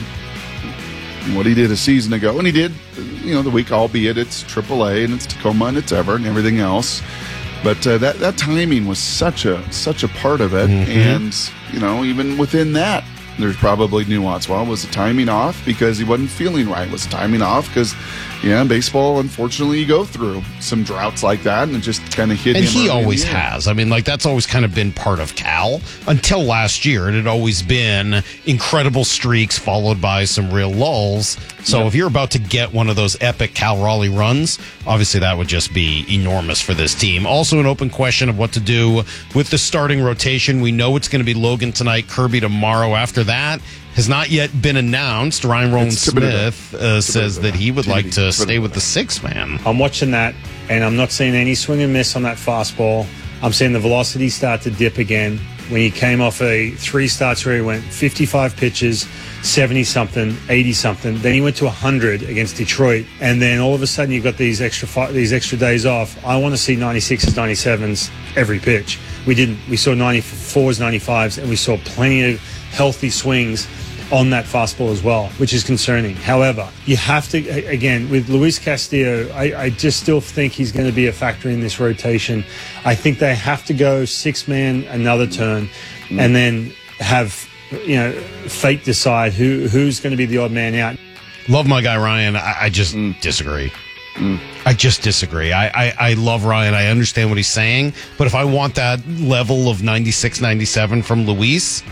Speaker 2: what he did a season ago. And he did, you know, the week, albeit it's triple A and it's Tacoma and it's Everett and everything else. But uh, that, that timing was such a such a part of it. Mm-hmm. And, you know, even within that, there's probably nuance. Well, was the timing off because he wasn't feeling right? Was the timing off because, yeah, baseball, unfortunately, you go through some droughts like that, and it just kind of hit
Speaker 1: and
Speaker 2: him.
Speaker 1: And he always has. I mean, like, that's always kind of been part of Cal. Until last year, it had always been incredible streaks followed by some real lulls. So yeah. if you're about to get one of those epic Cal Raleigh runs, obviously that would just be enormous for this team. Also an open question of what to do with the starting rotation. We know it's going to be Logan tonight, Kirby tomorrow. After that has not yet been announced. Ryan Rowland-Smith uh, says that he would like to stay with the six man.
Speaker 9: I'm watching that, and I'm not seeing any swing and miss on that fastball. I'm seeing the velocity start to dip again. When he came off a three starts where he went fifty-five pitches, seventy-something, eighty-something. Then he went to one hundred against Detroit. And then all of a sudden you've got these extra fi- these extra days off. I want to see ninety-sixes, ninety-sevens every pitch. We didn't. We saw ninety-fours, ninety-fives, and we saw plenty of healthy swings on that fastball as well, which is concerning. However, you have to, again, with Luis Castillo, I, I just still think he's going to be a factor in this rotation. I think they have to go six-man another turn mm. and then have, you know, fate decide who who's going to be the odd man out.
Speaker 1: Love my guy Ryan. I, I just mm. disagree. Mm. I just disagree. I, I, I love Ryan. I understand what he's saying. But if I want that level of ninety-six, ninety-seven from Luis,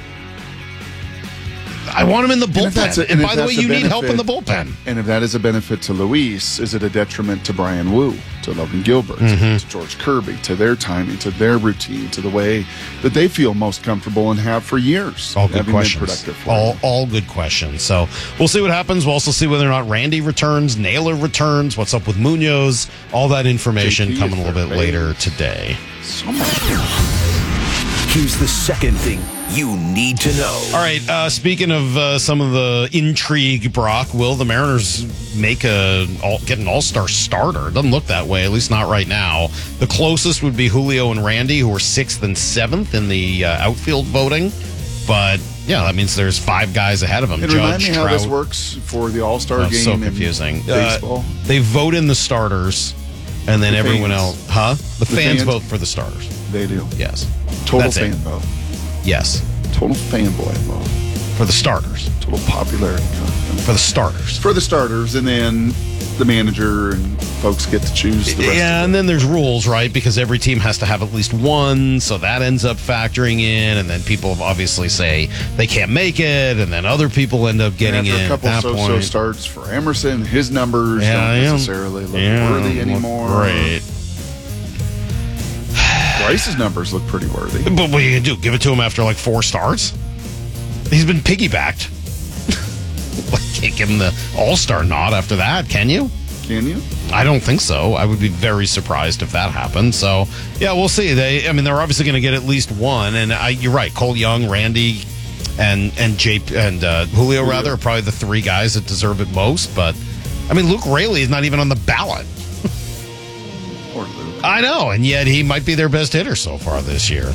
Speaker 1: I want him in the bullpen. And, and by the way, you need help in the bullpen.
Speaker 2: And if that is a benefit to Luis, is it a detriment to Brian Wu, to Logan Gilbert, mm-hmm. to George Kirby, to their timing, to their routine, to the way that they feel most comfortable and have for years?
Speaker 1: All good questions. All, all good questions. So we'll see what happens. We'll also see whether or not Randy returns, Naylor returns, what's up with Munoz. All that information J P coming a little bit later today.
Speaker 2: So much.
Speaker 4: Here's the second thing you need to know.
Speaker 1: All right, uh, speaking of uh, some of the intrigue, Brock, will the Mariners make a all, get an all-star starter? It doesn't look that way, at least not right now. The closest would be Julio and Randy, who are sixth and seventh in the uh, outfield voting. But, yeah, that means there's five guys ahead of them.
Speaker 2: And
Speaker 1: Judge,
Speaker 2: remind me
Speaker 1: Trout.
Speaker 2: How this works for the all-star
Speaker 1: oh,
Speaker 2: game
Speaker 1: so confusing.
Speaker 2: in baseball.
Speaker 1: Uh, they vote in the starters, and then
Speaker 2: the
Speaker 1: everyone
Speaker 2: fans.
Speaker 1: else. Huh? The, the fans, fans vote for the starters.
Speaker 2: They do.
Speaker 1: Yes.
Speaker 2: Total
Speaker 1: That's
Speaker 2: fan
Speaker 1: it.
Speaker 2: vote.
Speaker 1: Yes.
Speaker 2: Total fanboy vote.
Speaker 1: For the starters.
Speaker 2: Total popularity.
Speaker 1: For the starters.
Speaker 2: For the starters, and then the manager and folks get to choose the rest
Speaker 1: Yeah,
Speaker 2: of
Speaker 1: and then there's rules, right? Because every team has to have at least one, so that ends up factoring in, and then people obviously say they can't make it, and then other people end up getting
Speaker 2: and after
Speaker 1: in
Speaker 2: a couple
Speaker 1: at that
Speaker 2: so-so
Speaker 1: point.
Speaker 2: starts for Emerson, his numbers
Speaker 1: yeah,
Speaker 2: don't
Speaker 1: yeah.
Speaker 2: necessarily look
Speaker 1: yeah,
Speaker 2: worthy anymore.
Speaker 1: Great.
Speaker 2: Bryce's numbers look pretty worthy.
Speaker 1: But what are you going to do? Give it to him after like four starts? He's been piggybacked. Like, can't give him the all-star nod after that, can you?
Speaker 2: Can you?
Speaker 1: I don't think so. I would be very surprised if that happened. So, yeah, we'll see. They, I mean, they're obviously going to get at least one. And I, you're right. Cole Young, Randy, and and Jay, and uh, Julio, Julio, rather, are probably the three guys that deserve it most. But, I mean, Luke Raley is not even on the ballot. I know, and yet he might be their best hitter so far this year.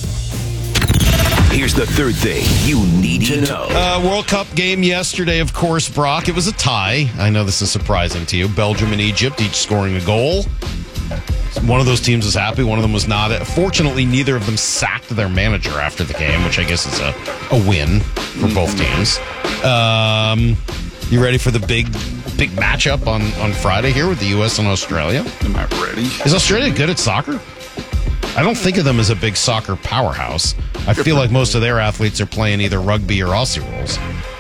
Speaker 4: Here's the third thing you need to know.
Speaker 1: Uh, World Cup game yesterday, of course, Brock. It was a tie. I know this is surprising to you. Belgium and Egypt each scoring a goal. One of those teams was happy. One of them was not. Fortunately, neither of them sacked their manager after the game, which I guess is a, a win for both teams. Um, you ready for the big big matchup on, on Friday here with the U S and Australia?
Speaker 2: Am I ready?
Speaker 1: Is Australia good at soccer? I don't think of them as a big soccer powerhouse. I feel like most of their athletes are playing either rugby or Aussie rules.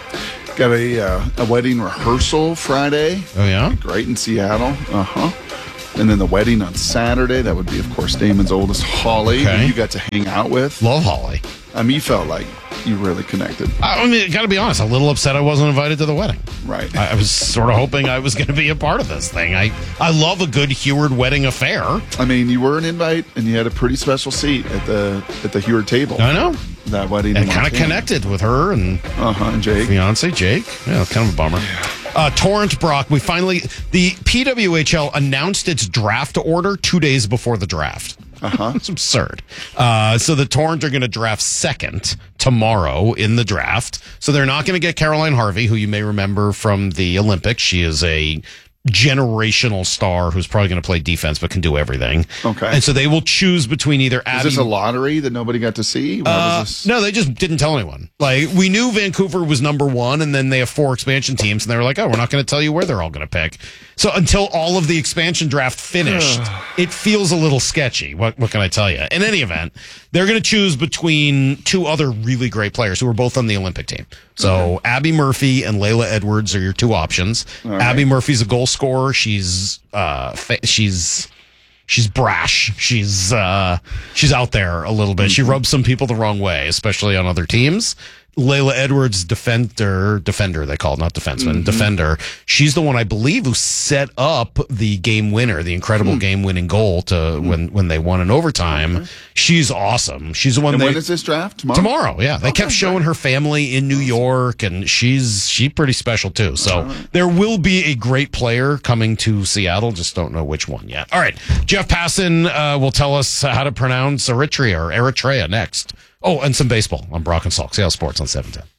Speaker 2: Got a uh, a wedding rehearsal Friday.
Speaker 1: Oh, yeah?
Speaker 2: Great in Seattle. Uh-huh. And then the wedding on Saturday. That would be, of course, Damon's oldest, Holly,
Speaker 1: Okay.
Speaker 2: who you got to hang out with.
Speaker 1: Love Holly.
Speaker 2: I mean, you felt like you really connected.
Speaker 1: I mean, got to be honest, a little upset I wasn't invited to the wedding.
Speaker 2: Right.
Speaker 1: I, I was sort of hoping I was going to be a part of this thing. I, I love a good Heward wedding affair.
Speaker 2: I mean, you were an invite, and you had a pretty special seat at the at the Heward table.
Speaker 1: I know.
Speaker 2: That wedding.
Speaker 1: And
Speaker 2: in
Speaker 1: kind of
Speaker 2: Montana.
Speaker 1: connected with her and,
Speaker 2: uh-huh, and Jake.
Speaker 1: fiance Jake. Yeah, kind of a bummer. Uh, Torrent Brock, we finally, the P W H L announced its draft order two days before the draft.
Speaker 2: Uh-huh.
Speaker 1: It's absurd. Uh, so the Torrent are going to draft second tomorrow in the draft. So they're not going to get Caroline Harvey, who you may remember from the Olympics. She is a generational star who's probably going to play defense but can do everything.
Speaker 2: Okay.
Speaker 1: And so they will choose between either Abby...
Speaker 2: Is this a lottery that nobody got to see? What
Speaker 1: Uh,
Speaker 2: was this?
Speaker 1: no, they just didn't tell anyone. Like, we knew Vancouver was number one, and then they have four expansion teams, and they were like, oh, we're not going to tell you where they're all going to pick. So until all of the expansion draft finished, it feels a little sketchy. What, what can I tell you? In any event, they're going to choose between two other really great players who are both on the Olympic team. So
Speaker 2: Okay.
Speaker 1: Abby Murphy and Layla Edwards are your two options.
Speaker 2: All right.
Speaker 1: Abby Murphy's a goal scorer. She's, uh, fa- she's, She's brash. She's uh, she's out there a little bit. She rubs some people the wrong way, especially on other teams. Layla Edwards, defender, defender they call it, not defenseman,
Speaker 2: Mm-hmm.
Speaker 1: defender. She's the one I believe who set up the game winner, the incredible
Speaker 2: Hmm.
Speaker 1: game winning goal to when when they won in overtime. She's awesome. She's the one.
Speaker 2: And
Speaker 1: they,
Speaker 2: when is this draft? Tomorrow?
Speaker 1: Tomorrow, yeah. They kept showing her family in New York, and she's she's pretty special too. So there will be a great player coming to Seattle. Just don't know which one yet. All right, Jeff Passan uh, will tell us how to pronounce Eritrea or Eritrea next. Oh, and some baseball on Brock and Salk. Seattle Sports on seven ten.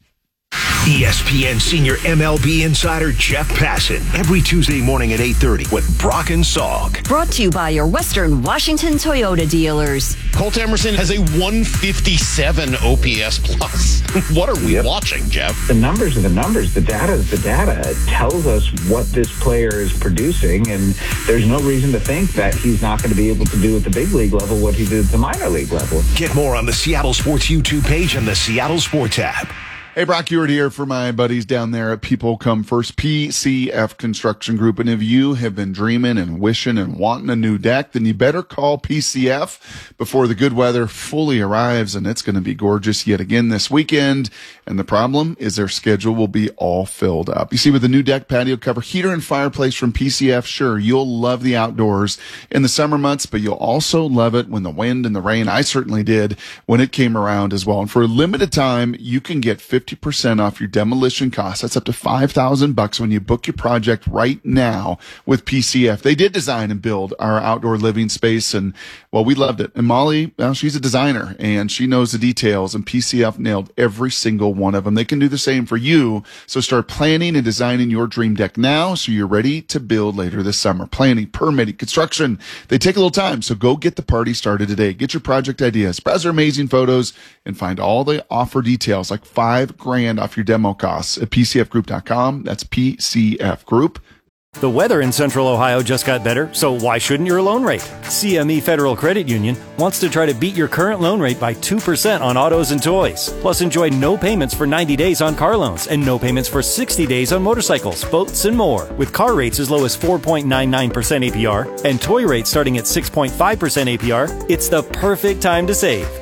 Speaker 4: E S P N senior M L B insider Jeff Passan every Tuesday morning at eight thirty with Brock and Salk.
Speaker 30: Brought to you by your Western Washington Toyota dealers.
Speaker 1: Colt Emerson has a one fifty-seven O P S plus. What are we watching, Jeff?
Speaker 5: The numbers are the numbers. The data is the data. It tells us what this player is producing, and there's no reason to think that he's not going to be able to do at the big league level what he did at the minor league level.
Speaker 4: Get more on the Seattle Sports YouTube page and the Seattle Sports app.
Speaker 2: Hey, Brock Ewart here for my buddies down there at People Come First, P C F Construction Group. And if you have been dreaming and wishing and wanting a new deck, then you better call P C F before the good weather fully arrives. And it's going to be gorgeous yet again this weekend. And the problem is their schedule will be all filled up. You see, with the new deck, patio cover, heater, and fireplace from P C F, sure, you'll love the outdoors in the summer months, but you'll also love it when the wind and the rain, I certainly did, when it came around as well. And for a limited time, you can get fifty percent off your demolition costs. That's up to five thousand bucks when you book your project right now with P C F. They did design and build our outdoor living space, and well, we loved it. And Molly, well, she's a designer and she knows the details, and P C F nailed every single one of them. They can do the same for you. So start planning and designing your dream deck now so you're ready to build later this summer. Planning, permitting, construction, they take a little time. So go get the party started today. Get your project ideas, browse their amazing photos, and find all the offer details like five grand off your demo costs at P C F group dot com. That's P C F Group.
Speaker 10: The weather in Central Ohio just got better, so why shouldn't your loan rate? C M E Federal Credit Union wants to try to beat your current loan rate by two percent on autos and toys. Plus, enjoy no payments for ninety days on car loans and no payments for sixty days on motorcycles, boats, and more. With car rates as low as four point nine nine percent A P R and toy rates starting at six point five percent A P R, it's the perfect time to save.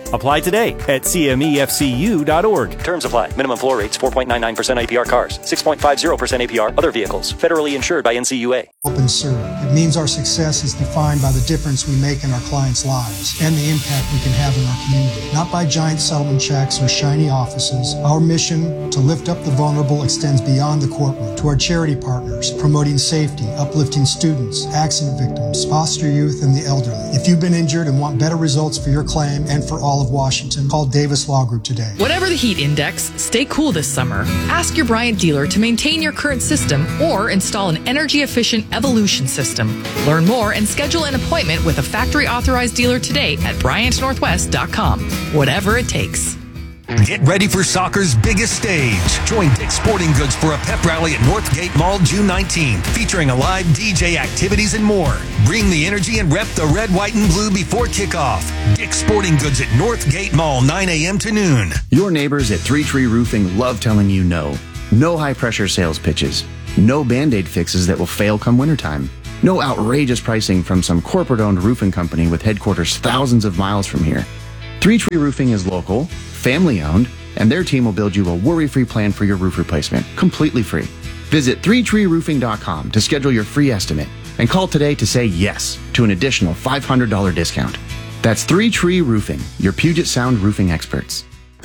Speaker 10: Apply today at C M E F C U dot org. Terms apply. Minimum floor rates four point nine nine percent A P R cars, six point five zero percent A P R other vehicles. Federally insured by N C U A.
Speaker 11: Help and serve. It means our success is defined by the difference we make in our clients' lives and the impact we can have in our community. Not by giant settlement checks or shiny offices. Our mission to lift up the vulnerable extends beyond the courtroom to our charity partners, promoting safety, uplifting students, accident victims, foster youth, and the elderly. If you've been injured and want better results for your claim and for all of Washington, call Davis Law Group today.
Speaker 12: Whatever the heat index, stay cool this summer. Ask your Bryant dealer to maintain your current system or install an energy-efficient Evolution system. Learn more and schedule an appointment with a factory-authorized dealer today at Bryant Northwest dot com. Whatever it takes.
Speaker 13: Get ready for soccer's biggest stage. Join Dick's Sporting Goods for a pep rally at Northgate Mall June nineteenth, featuring a live D J, activities, and more. Bring the energy and rep the red, white, and blue before kickoff. Dick's Sporting Goods at Northgate Mall, nine a.m. to noon.
Speaker 14: Your neighbors at Three Tree Roofing love telling you no. No high-pressure sales pitches. No Band-Aid fixes that will fail come wintertime. No outrageous pricing from some corporate-owned roofing company with headquarters thousands of miles from here. Three Tree Roofing is local, family-owned, and their team will build you a worry-free plan for your roof replacement, completely free. Visit three tree roofing dot com to schedule your free estimate and call today to say yes to an additional five hundred dollars discount. That's Three Tree Roofing, your Puget Sound roofing experts.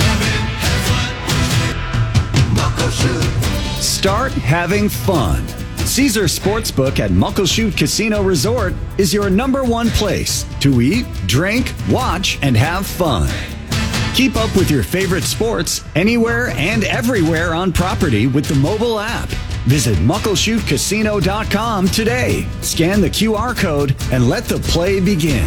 Speaker 15: Start having fun. Caesar Sportsbook at Muckleshoot Casino Resort is your number one place to eat, drink, watch, and have fun. Keep up with your favorite sports anywhere and everywhere on property with the mobile app. Visit muckleshoot casino dot com today. Scan the Q R code and let the play begin.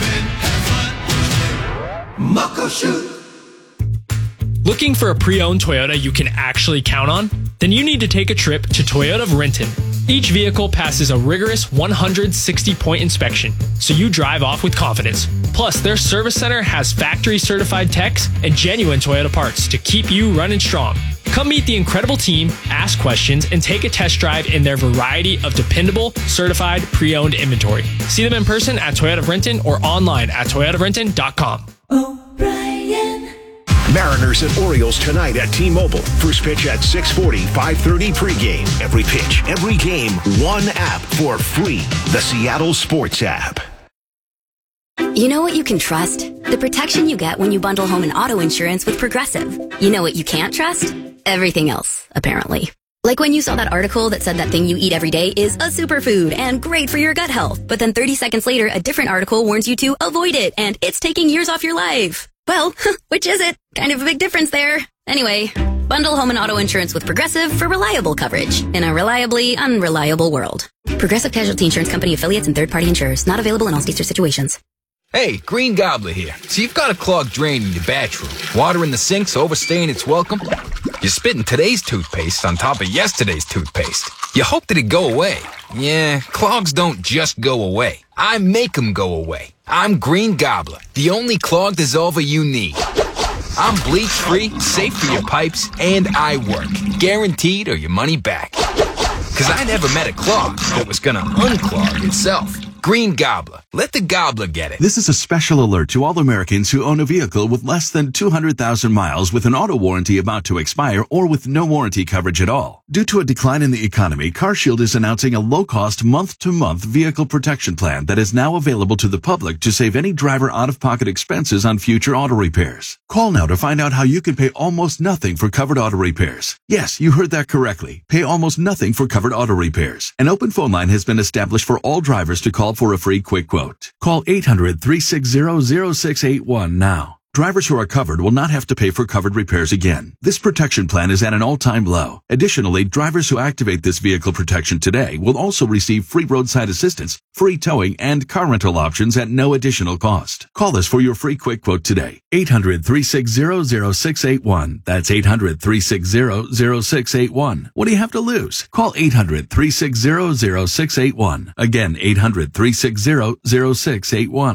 Speaker 16: Muckleshoot. Looking for a pre-owned Toyota you can actually count on? Then you need to take a trip to Toyota of Renton. Each vehicle passes a rigorous one hundred sixty point inspection, so you drive off with confidence. Plus, their service center has factory-certified techs and genuine Toyota parts to keep you running strong. Come meet the incredible team, ask questions, and take a test drive in their variety of dependable, certified, pre-owned inventory. See them in person at Toyota of Renton or online at toyota of renton dot com.
Speaker 4: Mariners and Orioles tonight at T-Mobile. First pitch at six forty, five thirty pregame. Every pitch, every game, one app for free. The Seattle Sports app.
Speaker 17: You know what you can trust? The protection you get when you bundle home and auto insurance with Progressive. You know what you can't trust? Everything else, apparently. Like when you saw that article that said that thing you eat every day is a superfood and great for your gut health. But then thirty seconds later, a different article warns you to avoid it and it's taking years off your life. Well, which is it? Kind of a big difference there. Anyway, bundle home and auto insurance with Progressive for reliable coverage in a reliably unreliable world. Progressive Casualty Insurance Company affiliates and third-party insurers. Not available in all states or situations.
Speaker 18: Hey, Green Gobbler here. So you've got a clogged drain in your bathroom. Water in the sink's overstaying its welcome. You're spitting today's toothpaste on top of yesterday's toothpaste. You hope that it go away. Yeah, clogs don't just go away. I make them go away. I'm Green Gobbler, the only clog dissolver you need. I'm bleach-free, safe for your pipes, and I work. Guaranteed or your money back. Because I never met a clog that was going to unclog itself. Green Gobbler. Let the gobbler get it.
Speaker 19: This is a special alert to all Americans who own a vehicle with less than two hundred thousand miles with an auto warranty about to expire or with no warranty coverage at all. Due to a decline in the economy, CarShield is announcing a low-cost month-to-month vehicle protection plan that is now available to the public to save any driver out-of-pocket expenses on future auto repairs. Call now to find out how you can pay almost nothing for covered auto repairs. Yes, you heard that correctly. Pay almost nothing for covered auto repairs. An open phone line has been established for all drivers to call for a free quick quote. Call eight hundred, three six zero, zero six eight one now. Drivers who are covered will not have to pay for covered repairs again. This protection plan is at an all-time low. Additionally, drivers who activate this vehicle protection today will also receive free roadside assistance, free towing, and car rental options at no additional cost. Call us for your free quick quote today. eight hundred, three six zero, zero six eight one. That's eight hundred, three six zero, zero six eight one. What do you have to lose? Call eight hundred, three six zero, zero six eight one. Again, eight hundred, three six zero, zero six eight one.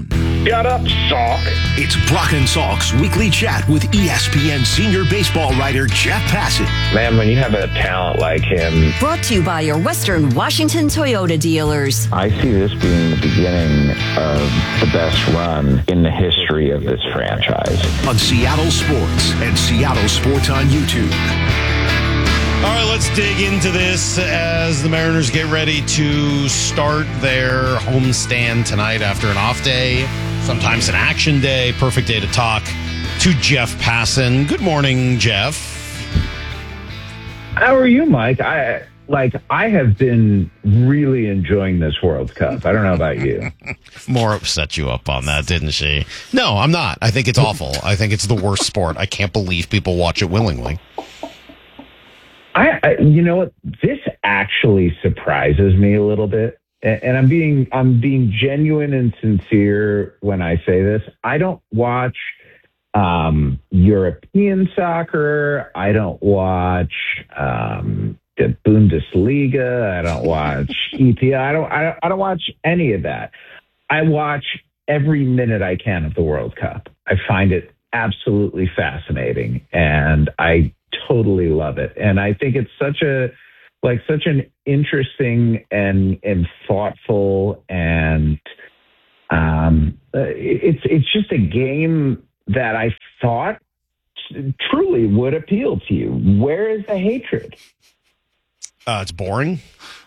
Speaker 3: Shut up, Salk.
Speaker 4: It's Brock and Salk's weekly chat with E S P N senior baseball writer Jeff Passan.
Speaker 3: Man, when you have a talent like him.
Speaker 30: Brought to you by your Western Washington Toyota dealers.
Speaker 5: I see this being the beginning of the best run in the history of this franchise.
Speaker 4: On Seattle Sports and Seattle Sports on YouTube.
Speaker 1: All right, let's dig into this as the Mariners get ready to start their homestand tonight after an off day, sometimes an action day. Perfect day to talk to Jeff Passan. Good morning, Jeff.
Speaker 5: How are you, Mike? I like I have been really enjoying this World Cup. I don't know about you.
Speaker 1: Maura set you up on that, didn't she? No, I'm not. I think it's awful. I think it's the worst sport. I can't believe people watch it willingly.
Speaker 5: I, I, you know what? This actually surprises me a little bit, and, and I'm being I'm being genuine and sincere when I say this. I don't watch um, European soccer. I don't watch um, the Bundesliga. I don't watch E P L. I don't, I don't. I don't watch any of that. I watch every minute I can of the World Cup. I find it absolutely fascinating, and I totally love it. And I think it's such a like such an interesting and and thoughtful and um it's it's just a game that I thought truly would appeal to you. Where is the hatred?
Speaker 1: Uh, it's boring.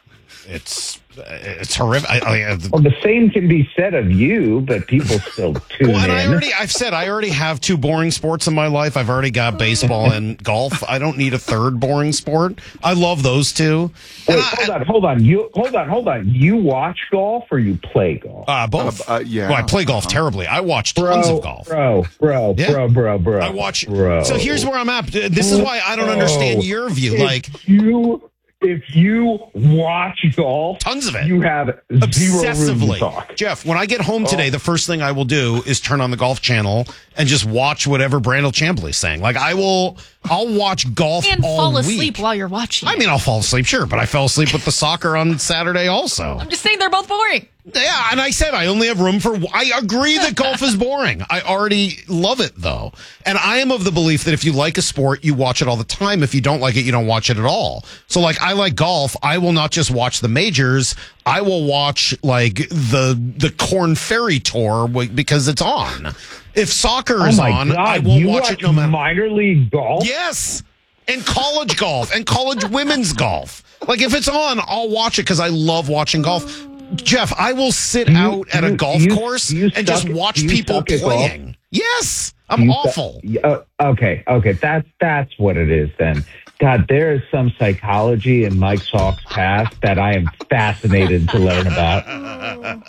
Speaker 1: It's it's horrific. I, I,
Speaker 5: well, the same can be said of you, but people still tune
Speaker 1: well, and
Speaker 5: in.
Speaker 1: I already, I've said I already have two boring sports in my life. I've already got baseball and golf. I don't need a third boring sport. I love those two.
Speaker 5: Wait, I, hold on, hold on. You hold on, hold on. You watch golf or you play golf?
Speaker 1: Uh, both.
Speaker 2: Uh, uh, yeah.
Speaker 1: Well, I play golf uh-huh. terribly. I watch
Speaker 5: bro,
Speaker 1: tons of golf.
Speaker 5: Bro, bro,
Speaker 1: yeah.
Speaker 5: bro, bro, bro.
Speaker 1: I watch.
Speaker 5: Bro.
Speaker 1: So here's where I'm at. This is why I don't understand your view.
Speaker 5: If
Speaker 1: like
Speaker 5: you. If you watch golf,
Speaker 1: tons of it.
Speaker 5: You have zero room to talk.
Speaker 1: Jeff, when I get home today, oh. the first thing I will do is turn on the Golf Channel and just watch whatever Brandel Chambliss saying. Like I will, I'll watch golf
Speaker 6: and
Speaker 1: all
Speaker 6: fall
Speaker 1: week.
Speaker 6: asleep while you're watching.
Speaker 1: I mean, I'll fall asleep, sure, but I fell asleep with the soccer on Saturday also.
Speaker 6: I'm just saying they're both boring.
Speaker 1: Yeah, and I said I only have room for... I agree that golf is boring. I already love it, though. And I am of the belief that if you like a sport, you watch it all the time. If you don't like it, you don't watch it at all. So, like, I like golf. I will not just watch the majors. I will watch, like, the the Corn Ferry Tour because it's on. If soccer is
Speaker 5: oh my
Speaker 1: on,
Speaker 5: God,
Speaker 1: I will
Speaker 5: you
Speaker 1: watch,
Speaker 5: watch
Speaker 1: it no matter...
Speaker 5: minor league golf?
Speaker 1: Yes! And college golf. And college women's golf. Like, if it's on, I'll watch it because I love watching golf. Jeff, I will sit you, out at you, a golf you, course and suck, just watch people playing. Yes, I'm
Speaker 5: you
Speaker 1: awful.
Speaker 5: Su- uh, okay, okay, that's that's what it is then. God, there is some psychology in Mike Salk's past that I am fascinated to learn about.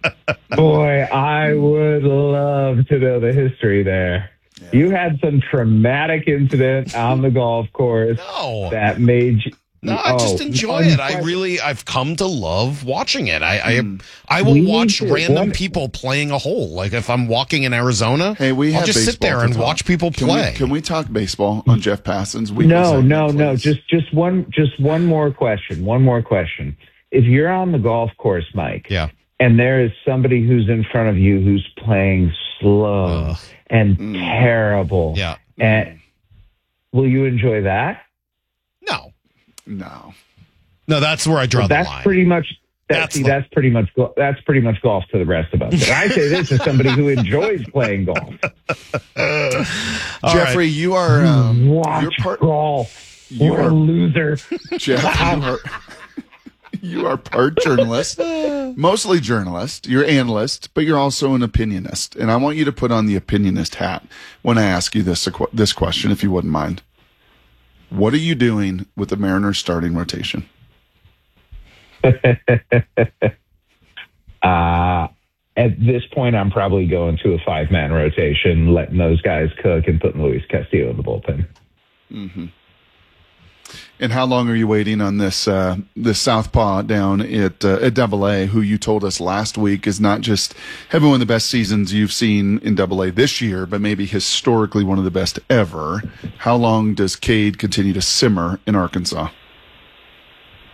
Speaker 5: Boy, I would love to know the history there. Yeah. You had some traumatic incident on the golf course
Speaker 1: no.
Speaker 5: that made you...
Speaker 1: No, I just enjoy it. I really, I've come to love watching it. I, I, I will watch random people playing a hole. Like if I'm walking in Arizona,
Speaker 2: hey, we
Speaker 1: I'll
Speaker 2: have
Speaker 1: just sit there and
Speaker 2: talk.
Speaker 1: watch people
Speaker 2: can
Speaker 1: play.
Speaker 2: We, can we talk baseball on Jeff Passan's weekly
Speaker 5: No,
Speaker 2: segment,
Speaker 5: no,
Speaker 2: please?
Speaker 5: no. Just, just one, just one more question. One more question. If you're on the golf course, Mike,
Speaker 1: yeah,
Speaker 5: and there is somebody who's in front of you who's playing slow uh, and mm. terrible,
Speaker 1: yeah,
Speaker 5: and will you enjoy that?
Speaker 1: No,
Speaker 2: no.
Speaker 1: No, that's where I draw
Speaker 5: well,
Speaker 1: the
Speaker 5: that's
Speaker 1: line.
Speaker 5: That's pretty much. That,
Speaker 1: that's
Speaker 5: see,
Speaker 1: the,
Speaker 5: that's pretty much. That's pretty much golf to the rest of us. And I say this as somebody who enjoys playing golf.
Speaker 2: Uh, Jeffrey, right. you are. Um,
Speaker 5: Watch
Speaker 2: you're part,
Speaker 5: golf.
Speaker 2: You
Speaker 5: You're
Speaker 2: are
Speaker 5: a loser.
Speaker 2: Jeff, you are, you are part journalist, mostly journalist. You're analyst, but you're also an opinionist. And I want you to put on the opinionist hat when I ask you this this question, if you wouldn't mind. What are you doing with the Mariners starting rotation?
Speaker 5: uh, at this point, I'm probably going to a five-man rotation, letting those guys cook and putting Luis Castillo in the bullpen.
Speaker 2: Mm-hmm. And how long are you waiting on this uh, this southpaw down at uh, at Double A, who you told us last week is not just having one of the best seasons you've seen in Double A this year, but maybe historically one of the best ever? How long does Cade continue to simmer in Arkansas?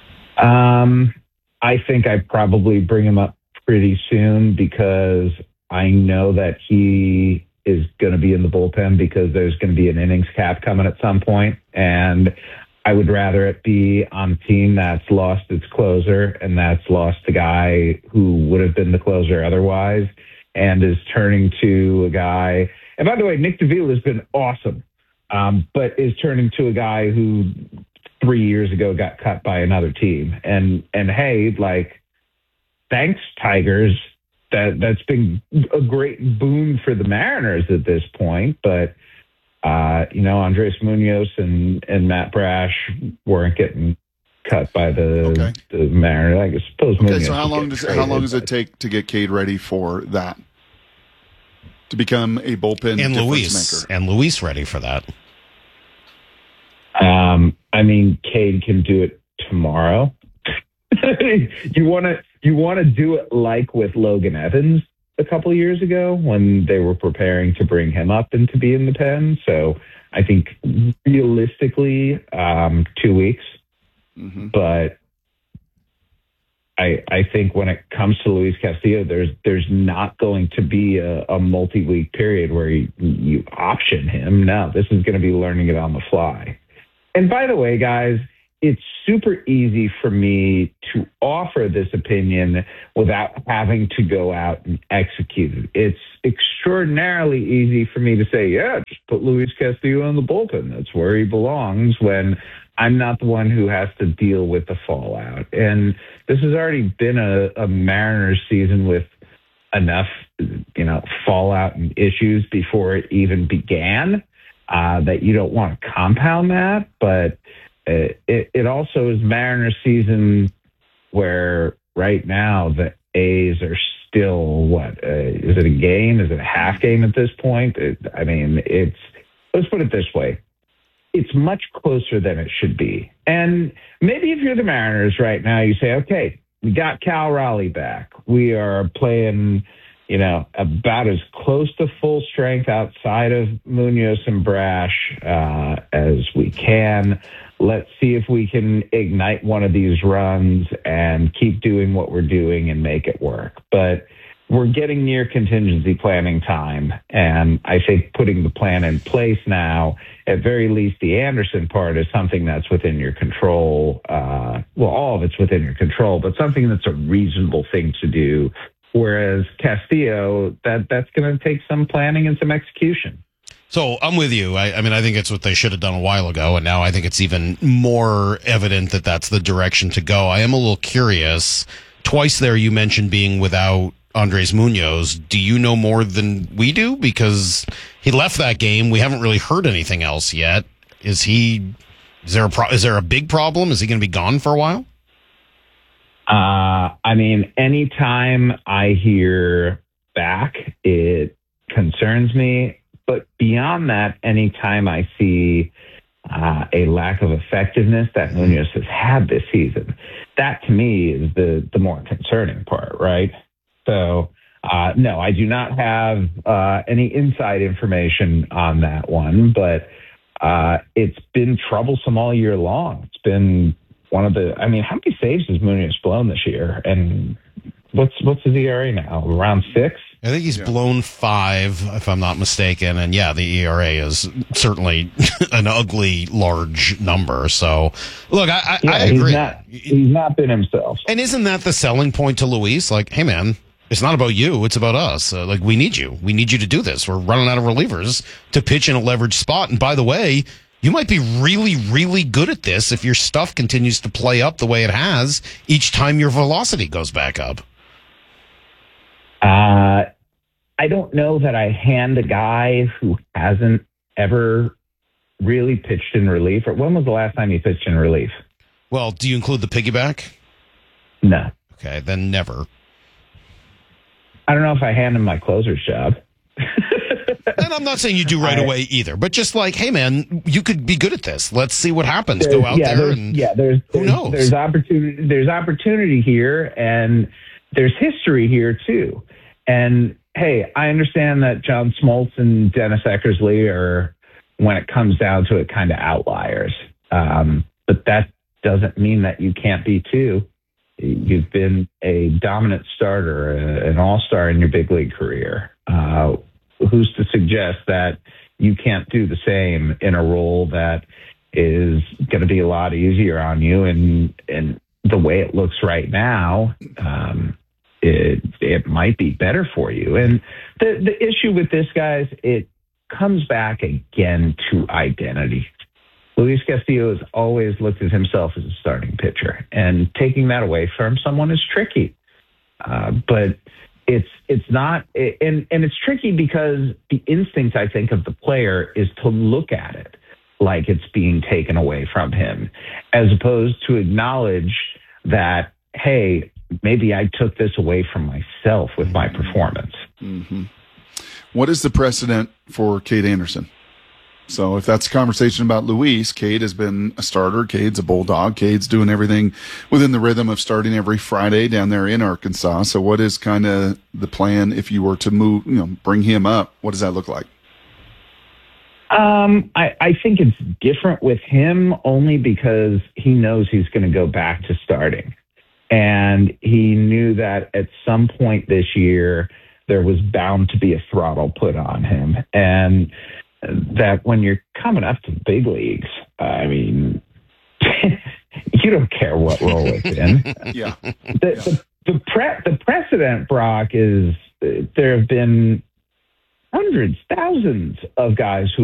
Speaker 5: Um, I think I'd probably bring him up pretty soon because I know that he is going to be in the bullpen because there's going to be an innings cap coming at some point, and I would rather it be on a team that's lost its closer and that's lost a guy who would have been the closer otherwise and is turning to a guy. And by the way, Nick DeVille has been awesome, um, but is turning to a guy who three years ago got cut by another team. And, and hey, like, thanks, Tigers. That, that's been a great boon for the Mariners at this point. But, uh, you know, Andres Munoz and, and Matt Brash weren't getting cut by the,
Speaker 2: okay.
Speaker 5: the Mariners. I suppose
Speaker 2: Okay,
Speaker 5: Munoz
Speaker 2: so how
Speaker 5: would
Speaker 2: long
Speaker 5: get
Speaker 2: does
Speaker 5: traded,
Speaker 2: how long does it
Speaker 5: but-
Speaker 2: take to get Cade ready for that? To become a bullpen
Speaker 1: And
Speaker 2: difference
Speaker 1: Luis.
Speaker 2: maker?
Speaker 1: And Luis ready for that.
Speaker 5: Um, I mean, Cade can do it tomorrow. you want to you want to do it like with Logan Evans a couple of years ago when they were preparing to bring him up and to be in the pen. So I think realistically, um, two weeks.
Speaker 2: Mm-hmm.
Speaker 5: But I I think when it comes to Luis Castillo, there's there's not going to be a, a multi-week period where you, you option him. No, this is going to be learning it on the fly. And by the way, guys, it's super easy for me to offer this opinion without having to go out and execute it. It's extraordinarily easy for me to say, yeah, just put Luis Castillo in the bullpen. That's where he belongs, when I'm not the one who has to deal with the fallout. And this has already been a, a Mariners season with enough, you know, fallout and issues before it even began, uh, that you don't want to compound that. But uh, it, it also is Mariners season where right now the A's are still, what, uh, is it a game? Is it a half game at this point? It, I mean, it's, let's put it this way. It's much closer than it should be. And maybe if you're the Mariners right now, you say, okay, we got Cal Raleigh back. We are playing, you know, about as close to full strength outside of Munoz and Brash uh, as we can. Let's see if we can ignite one of these runs and keep doing what we're doing and make it work. But we're getting near contingency planning time, and I think putting the plan in place now, at very least the Anderson part, is something that's within your control. Uh, well, all of it's within your control, but something that's a reasonable thing to do. Whereas Castillo, that that's going to take some planning and some execution.
Speaker 1: So I'm with you. I, I mean, I think it's what they should have done a while ago, and now I think it's even more evident that that's the direction to go. I am a little curious. Twice there you mentioned being without Andres Munoz. Do you know more than we do? Because he left that game. We haven't really heard anything else yet. Is he? Is there a pro, is there a big problem? Is he going to be gone for a while?
Speaker 5: Uh, I mean, anytime I hear back, it concerns me. But beyond that, anytime I see uh, a lack of effectiveness that Munoz has had this season, that to me is the the more concerning part, right? So, uh, no, I do not have uh, any inside information on that one, but uh, it's been troublesome all year long. It's been one of the, I mean, how many saves has Munoz blown this year? And what's what's his E R A now? Around six?
Speaker 1: I think he's yeah. blown five, if I'm not mistaken. And yeah, the E R A is certainly an ugly, large number. So, look, I, I,
Speaker 5: yeah,
Speaker 1: I agree.
Speaker 5: He's not, he's not been himself.
Speaker 1: And isn't that the selling point to Luis? Like, hey, man, it's not about you. It's about us. Uh, like, we need you. We need you to do this. We're running out of relievers to pitch in a leveraged spot. And by the way, you might be really, really good at this if your stuff continues to play up the way it has each time your velocity goes back up.
Speaker 5: Uh, I don't know that I hand a guy who hasn't ever really pitched in relief. Or when was the last time you pitched in relief?
Speaker 1: Well, do you include the piggyback?
Speaker 5: No.
Speaker 1: Okay, then never.
Speaker 5: I don't know if I hand him my closer's job.
Speaker 1: And I'm not saying you do right I, away either, but just like, hey, man, you could be good at this. Let's see what happens. Go out
Speaker 5: yeah,
Speaker 1: there and
Speaker 5: yeah, there's,
Speaker 1: who
Speaker 5: there's,
Speaker 1: knows?
Speaker 5: There's opportunity. There's opportunity here, and there's history here too. And hey, I understand that John Smoltz and Dennis Eckersley are, when it comes down to it, kind of outliers. Um, but that doesn't mean that you can't be too. You've been a dominant starter, an all-star in your big league career. Uh, who's to suggest that you can't do the same in a role that is going to be a lot easier on you? And, and the way it looks right now, um, it, it might be better for you. And the, the issue with this, guys, it comes back again to identity. Luis Castillo has always looked at himself as a starting pitcher, and taking that away from someone is tricky. Uh, but it's it's not, and and it's tricky because the instinct, I think, of the player is to look at it like it's being taken away from him, as opposed to acknowledge that, hey, maybe I took this away from myself with my performance.
Speaker 2: Mm-hmm. What is the precedent for Cade Anderson? So if that's a conversation about Luis, Cade has been a starter. Cade's a bulldog. Cade's doing everything within the rhythm of starting every Friday down there in Arkansas. So what is kind of the plan if you were to move, you know, bring him up? What does that look like?
Speaker 5: Um, I, I think it's different with him only because he knows he's going to go back to starting. And he knew that at some point this year, there was bound to be a throttle put on him. And that when you're coming up to the big leagues, I mean, you don't care what role it's in.
Speaker 2: yeah.
Speaker 5: The, the, the, pre- the precedent, Brock, is uh, there have been hundreds, thousands of guys who